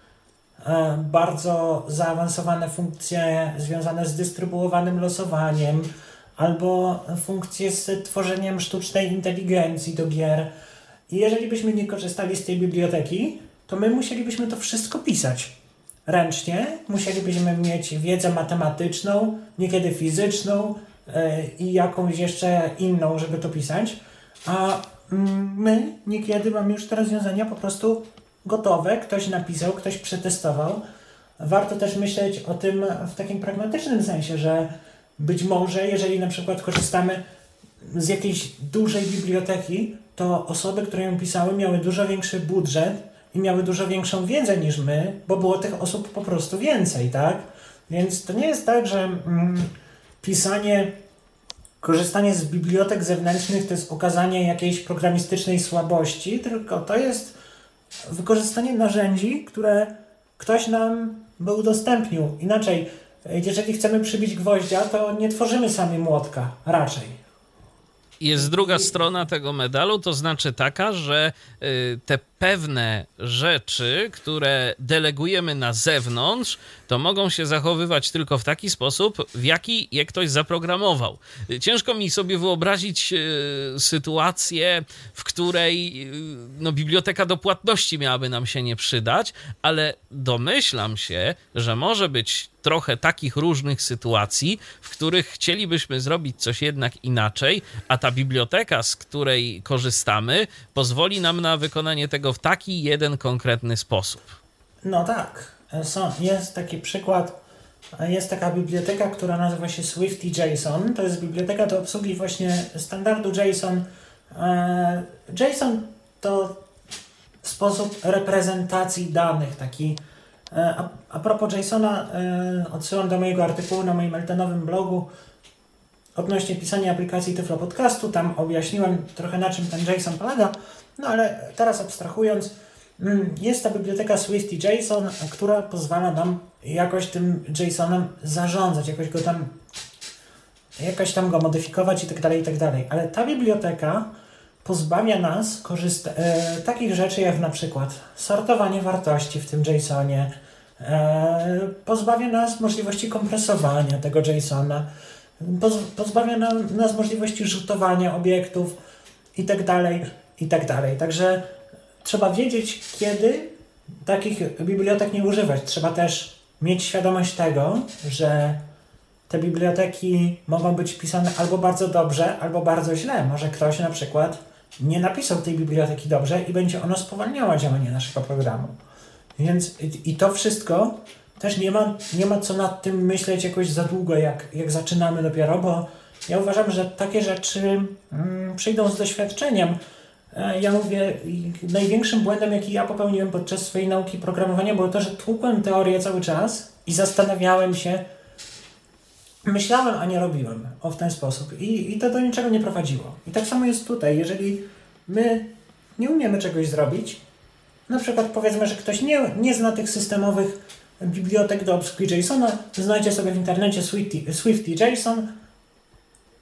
S2: bardzo zaawansowane funkcje związane z dystrybuowanym losowaniem albo funkcje z tworzeniem sztucznej inteligencji do gier. I jeżeli byśmy nie korzystali z tej biblioteki, to my musielibyśmy to wszystko pisać ręcznie, musielibyśmy mieć wiedzę matematyczną, niekiedy fizyczną i jakąś jeszcze inną, żeby to pisać, a my niekiedy mamy już te rozwiązania po prostu gotowe, ktoś napisał, ktoś przetestował. Warto też myśleć o tym w takim pragmatycznym sensie, że być może, jeżeli na przykład korzystamy z jakiejś dużej biblioteki, to osoby, które ją pisały, miały dużo większy budżet i miały dużo większą wiedzę niż my, bo było tych osób po prostu więcej, tak? Więc to nie jest tak, że korzystanie z bibliotek zewnętrznych to jest okazanie jakiejś programistycznej słabości, tylko to jest wykorzystanie narzędzi, które ktoś nam by udostępnił. Inaczej, jeżeli chcemy przybić gwoździa, to nie tworzymy sami młotka, raczej.
S1: Jest druga strona tego medalu, to znaczy taka, że te pewne rzeczy, które delegujemy na zewnątrz, to mogą się zachowywać tylko w taki sposób, w jaki je ktoś zaprogramował. Ciężko mi sobie wyobrazić sytuację, w której biblioteka do płatności miałaby nam się nie przydać, ale domyślam się, że może być trochę takich różnych sytuacji, w których chcielibyśmy zrobić coś jednak inaczej, a ta biblioteka, z której korzystamy, pozwoli nam na wykonanie tego w taki jeden konkretny sposób.
S2: No tak. Jest taki przykład, jest taka biblioteka, która nazywa się Swifty.json. To jest biblioteka do obsługi właśnie standardu JSON. JSON to sposób reprezentacji danych, taki. A propos JSON-a, odsyłam do mojego artykułu na moim eltenowym blogu odnośnie pisania aplikacji Tyflo Podcastu. Tam objaśniłem trochę, na czym ten JSON polega. No ale teraz abstrahując, jest ta biblioteka Swifty.json, która pozwala nam jakoś tym JSON-em zarządzać, jakoś tam go modyfikować i tak dalej. Ale ta biblioteka pozbawia nas takich rzeczy jak na przykład sortowanie wartości w tym JSON-ie, pozbawia nas możliwości kompresowania tego JSON-a, pozbawia nas możliwości rzutowania obiektów i tak dalej. Także trzeba wiedzieć, kiedy takich bibliotek nie używać. Trzeba też mieć świadomość tego, że te biblioteki mogą być pisane albo bardzo dobrze, albo bardzo źle. Może ktoś na przykład nie napisał tej biblioteki dobrze i będzie ono spowalniało działanie naszego programu. Więc i to wszystko też nie ma co nad tym myśleć jakoś za długo, jak zaczynamy dopiero, bo ja uważam, że takie rzeczy przyjdą z doświadczeniem. Ja mówię, największym błędem, jaki ja popełniłem podczas swojej nauki programowania, było to, że tłukłem teorię cały czas i zastanawiałem się, myślałem, a nie robiłem w ten sposób. I to do niczego nie prowadziło. I tak samo jest tutaj. Jeżeli my nie umiemy czegoś zrobić, na przykład powiedzmy, że ktoś nie zna tych systemowych bibliotek do obsługi JSON-a, znajdzie sobie w internecie Swifty.json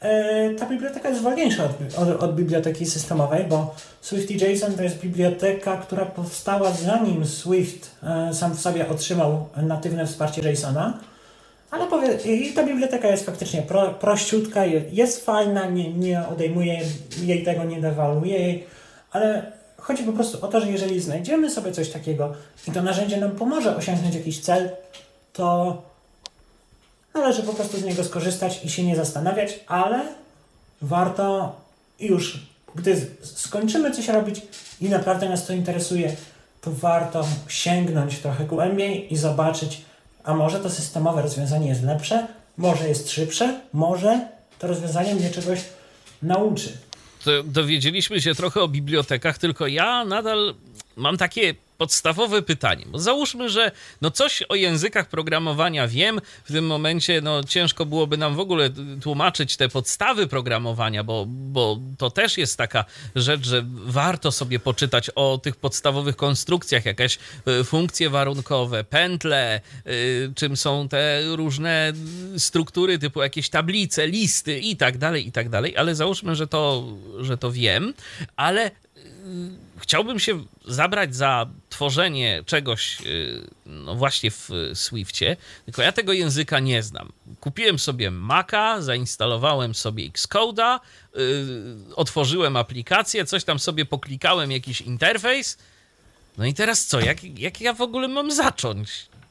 S2: ta biblioteka jest wolniejsza od biblioteki systemowej, bo Swift.json to jest biblioteka, która powstała zanim Swift sam w sobie otrzymał natywne wsparcie JSON-a, ale i ta biblioteka jest faktycznie prościutka, jest fajna, nie odejmuje jej tego, nie dewaluuje jej, ale chodzi po prostu o to, że jeżeli znajdziemy sobie coś takiego i to narzędzie nam pomoże osiągnąć jakiś cel, to należy po prostu z niego skorzystać i się nie zastanawiać, ale warto już, gdy skończymy coś robić i naprawdę nas to interesuje, to warto sięgnąć trochę głębiej i zobaczyć, a może to systemowe rozwiązanie jest lepsze, może jest szybsze, może to rozwiązanie mnie czegoś nauczy.
S1: To dowiedzieliśmy się trochę o bibliotekach, tylko ja nadal mam takie podstawowe pytanie, bo załóżmy, że coś o językach programowania wiem, w tym momencie ciężko byłoby nam w ogóle tłumaczyć te podstawy programowania, bo to też jest taka rzecz, że warto sobie poczytać o tych podstawowych konstrukcjach, jakieś funkcje warunkowe, pętle, czym są te różne struktury typu jakieś tablice, listy i tak dalej, ale załóżmy, że to wiem, ale chciałbym się zabrać za tworzenie czegoś właśnie w Swiftie, tylko ja tego języka nie znam. Kupiłem sobie Maca, zainstalowałem sobie Xcode'a, otworzyłem aplikację, coś tam sobie poklikałem, jakiś interfejs. No i teraz co? Jak ja w ogóle mam zacząć?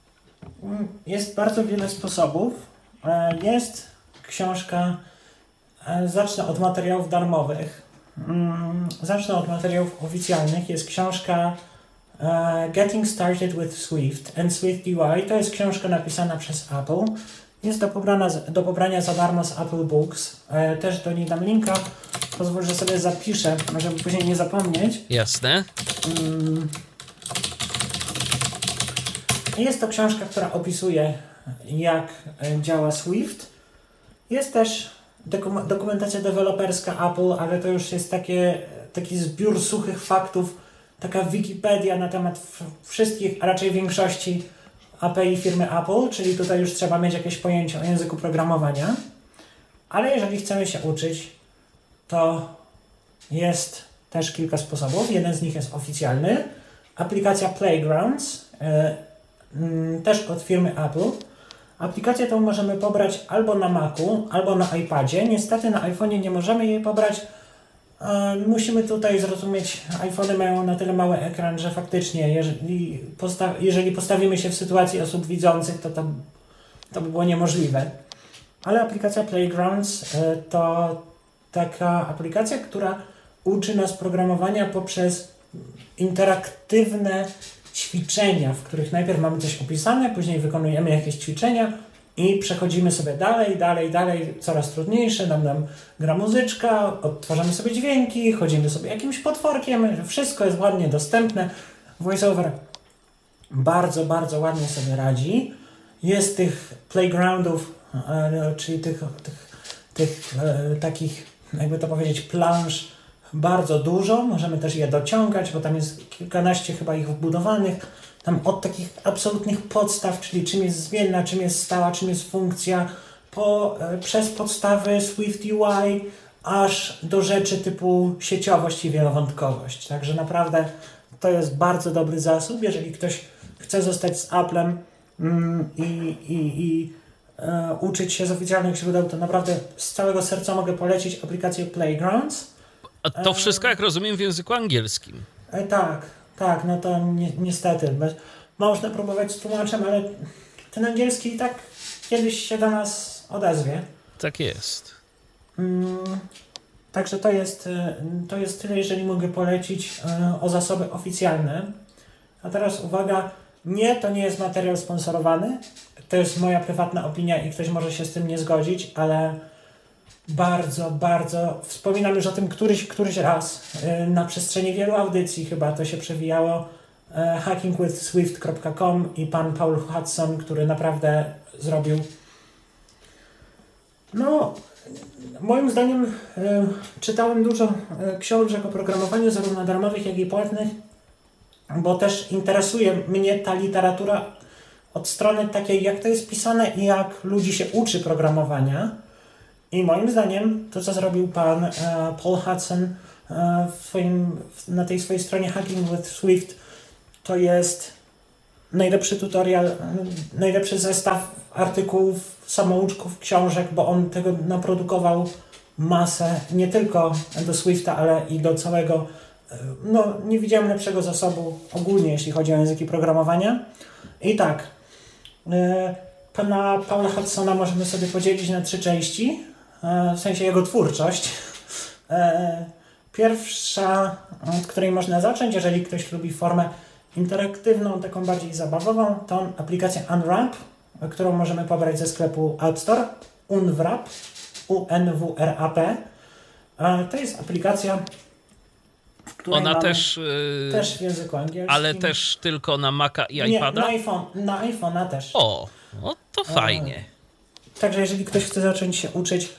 S2: Jest bardzo wiele sposobów. Jest książka, zacznę od materiałów darmowych. Zacznę od materiałów oficjalnych. Jest książka Getting Started with Swift and Swift UI. To jest książka napisana przez Apple. Jest do pobrania za darmo z Apple Books. Też do niej dam linka. Pozwól, że sobie zapiszę, żeby później nie zapomnieć.
S1: Jasne.
S2: Jest to książka, która opisuje, jak działa Swift. Jest też dokumentacja deweloperska Apple, ale to już jest taki zbiór suchych faktów, taka Wikipedia na temat wszystkich, a raczej większości API firmy Apple, czyli tutaj już trzeba mieć jakieś pojęcie o języku programowania. Ale jeżeli chcemy się uczyć, to jest też kilka sposobów. Jeden z nich jest oficjalny. Aplikacja Playgrounds, też od firmy Apple. Aplikację tą możemy pobrać albo na Macu, albo na iPadzie. Niestety na iPhone'ie nie możemy jej pobrać. Musimy tutaj zrozumieć, iPhone'y mają na tyle mały ekran, że faktycznie jeżeli postawimy się w sytuacji osób widzących, to by było niemożliwe. Ale aplikacja Playgrounds to taka aplikacja, która uczy nas programowania poprzez interaktywne ćwiczenia, w których najpierw mamy coś opisane, później wykonujemy jakieś ćwiczenia i przechodzimy sobie dalej, coraz trudniejsze, nam gra muzyczka, odtwarzamy sobie dźwięki, chodzimy sobie jakimś potworkiem, wszystko jest ładnie dostępne. VoiceOver bardzo, bardzo ładnie sobie radzi. Jest tych playgroundów, czyli tych takich, jakby to powiedzieć, planż bardzo dużo. Możemy też je dociągać, bo tam jest kilkanaście chyba ich wbudowanych. Tam od takich absolutnych podstaw, czyli czym jest zmienna, czym jest stała, czym jest funkcja, przez podstawy Swift UI, aż do rzeczy typu sieciowość i wielowątkowość. Także naprawdę to jest bardzo dobry zasób. Jeżeli ktoś chce zostać z Applem i uczyć się z oficjalnych źródeł, to naprawdę z całego serca mogę polecić aplikację Playgrounds.
S1: A to wszystko, jak rozumiem, w języku angielskim.
S2: Tak, no to niestety. Można próbować z tłumaczem, ale ten angielski i tak kiedyś się do nas odezwie.
S1: Tak jest.
S2: Także to jest tyle, jeżeli mogę polecić o zasoby oficjalne. A teraz uwaga, to nie jest materiał sponsorowany. To jest moja prywatna opinia i ktoś może się z tym nie zgodzić, ale bardzo, bardzo wspominam już o tym któryś raz. Na przestrzeni wielu audycji chyba to się przewijało. hackingwithswift.com i pan Paul Hudson, który naprawdę zrobił, moim zdaniem czytałem dużo książek o programowaniu, zarówno darmowych, jak i płatnych, bo też interesuje mnie ta literatura od strony takiej, jak to jest pisane i jak ludzi się uczy programowania. I moim zdaniem to, co zrobił pan Paul Hudson na tej swojej stronie Hacking with Swift, to jest najlepszy tutorial, najlepszy zestaw artykułów, samouczków, książek, bo on tego naprodukował masę, nie tylko do Swifta, ale i do całego. Nie widziałem lepszego zasobu ogólnie, jeśli chodzi o języki programowania. I tak, pana Paula Hudsona możemy sobie podzielić na 3 części, w sensie jego twórczość. Pierwsza, od której można zacząć, jeżeli ktoś lubi formę interaktywną, taką bardziej zabawową, to aplikacja Unwrap, którą możemy pobrać ze sklepu App Store. Unwrap, U-N-W-R-A-P. To jest aplikacja, w której
S1: ona też
S2: w języku angielskim.
S1: Ale też tylko na Maca i iPada?
S2: Nie, na iPhone'a też.
S1: O, no to fajnie.
S2: Także jeżeli ktoś chce zacząć się uczyć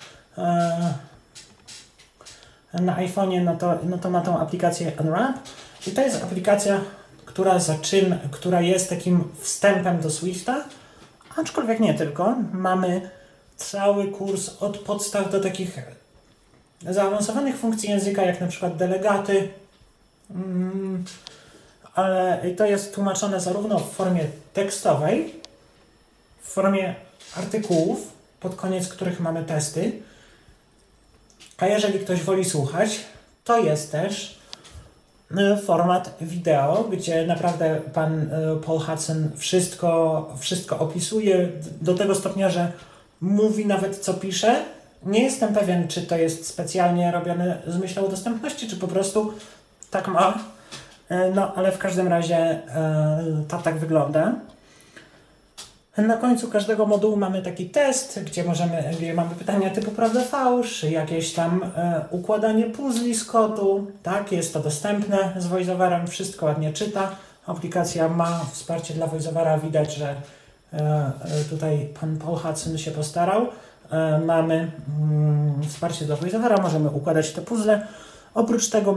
S2: na iPhone'ie, no to ma tą aplikację Unwrap. I to jest aplikacja, która jest takim wstępem do Swifta, aczkolwiek nie tylko. Mamy cały kurs od podstaw do takich zaawansowanych funkcji języka, jak na przykład delegaty, ale to jest tłumaczone zarówno w formie tekstowej, w formie artykułów, pod koniec których mamy testy, a jeżeli ktoś woli słuchać, to jest też format wideo, gdzie naprawdę pan Paul Hudson wszystko opisuje do tego stopnia, że mówi nawet co pisze. Nie jestem pewien, czy to jest specjalnie robione z myślą o dostępności, czy po prostu tak ma. Ale w każdym razie to tak wygląda. Na końcu każdego modułu mamy taki test, gdzie mamy pytania typu prawda-fałsz, jakieś tam układanie puzli z kodu. Tak, jest to dostępne z VoiceOverem, wszystko ładnie czyta. Aplikacja ma wsparcie dla VoiceOvera, widać, że tutaj pan Paul Hudson się postarał. Mamy wsparcie dla VoiceOvera, możemy układać te puzzle. Oprócz tego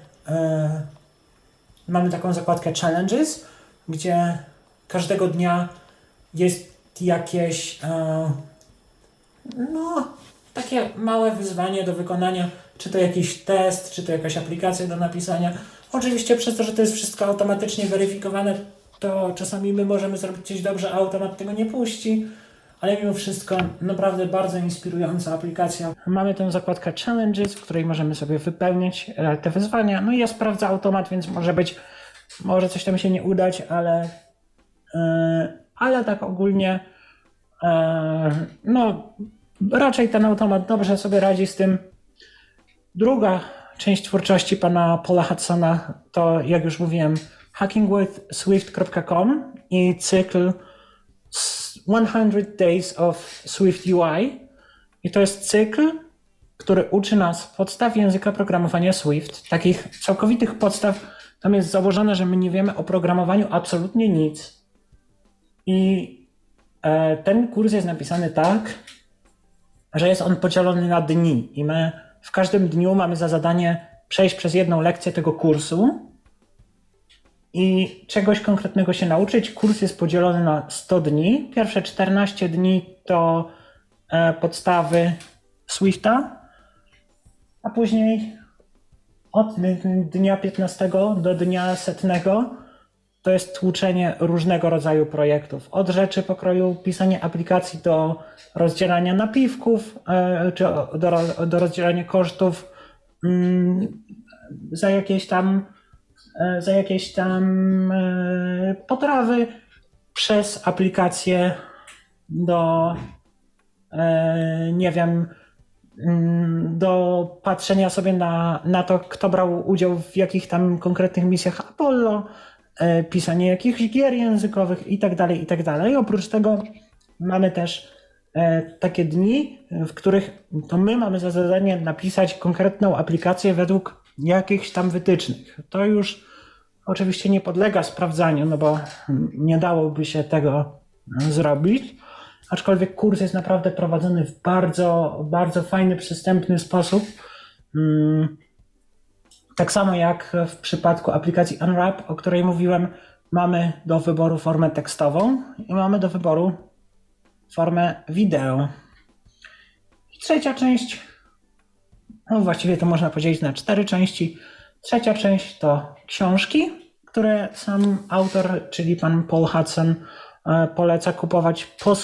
S2: mamy taką zakładkę Challenges, gdzie każdego dnia jest jakieś takie małe wyzwanie do wykonania, czy to jakiś test, czy to jakaś aplikacja do napisania. Oczywiście przez to, że to jest wszystko automatycznie weryfikowane, to czasami my możemy zrobić coś dobrze, a automat tego nie puści, ale mimo wszystko naprawdę bardzo inspirująca aplikacja. Mamy tę zakładkę Challenges, w której możemy sobie wypełniać te wyzwania. No i ja sprawdzę automat, więc może coś tam się nie udać, ale tak ogólnie raczej ten automat dobrze sobie radzi z tym. Druga część twórczości pana Paula Hudsona to, jak już mówiłem, hackingwithswift.com i cykl 100 Days of Swift UI. I to jest cykl, który uczy nas podstaw języka programowania Swift, takich całkowitych podstaw. Tam jest założone, że my nie wiemy o programowaniu absolutnie nic. I ten kurs jest napisany tak, że jest on podzielony na dni i my w każdym dniu mamy za zadanie przejść przez jedną lekcję tego kursu i czegoś konkretnego się nauczyć. Kurs jest podzielony na 100 dni. Pierwsze 14 dni to podstawy Swifta, a później od dnia 15 do dnia 100 to jest tłuczenie różnego rodzaju projektów. Od rzeczy pokroju pisania aplikacji do rozdzielania napiwków, czy do rozdzielania kosztów za jakieś tam potrawy, przez aplikacje do do patrzenia sobie na to, kto brał udział w jakich tam konkretnych misjach Apollo, pisanie jakichś gier językowych itd., itd. Oprócz tego mamy też takie dni, w których to my mamy za zadanie napisać konkretną aplikację według jakichś tam wytycznych. To już oczywiście nie podlega sprawdzaniu, no bo nie dałoby się tego zrobić, aczkolwiek kurs jest naprawdę prowadzony w bardzo, bardzo fajny, przystępny sposób. Tak samo jak w przypadku aplikacji Unwrap, o której mówiłem, mamy do wyboru formę tekstową i mamy do wyboru formę wideo. Trzecia część, no właściwie to można podzielić na 4 części. Trzecia część to książki, które sam autor, czyli pan Paul Hudson, poleca kupować po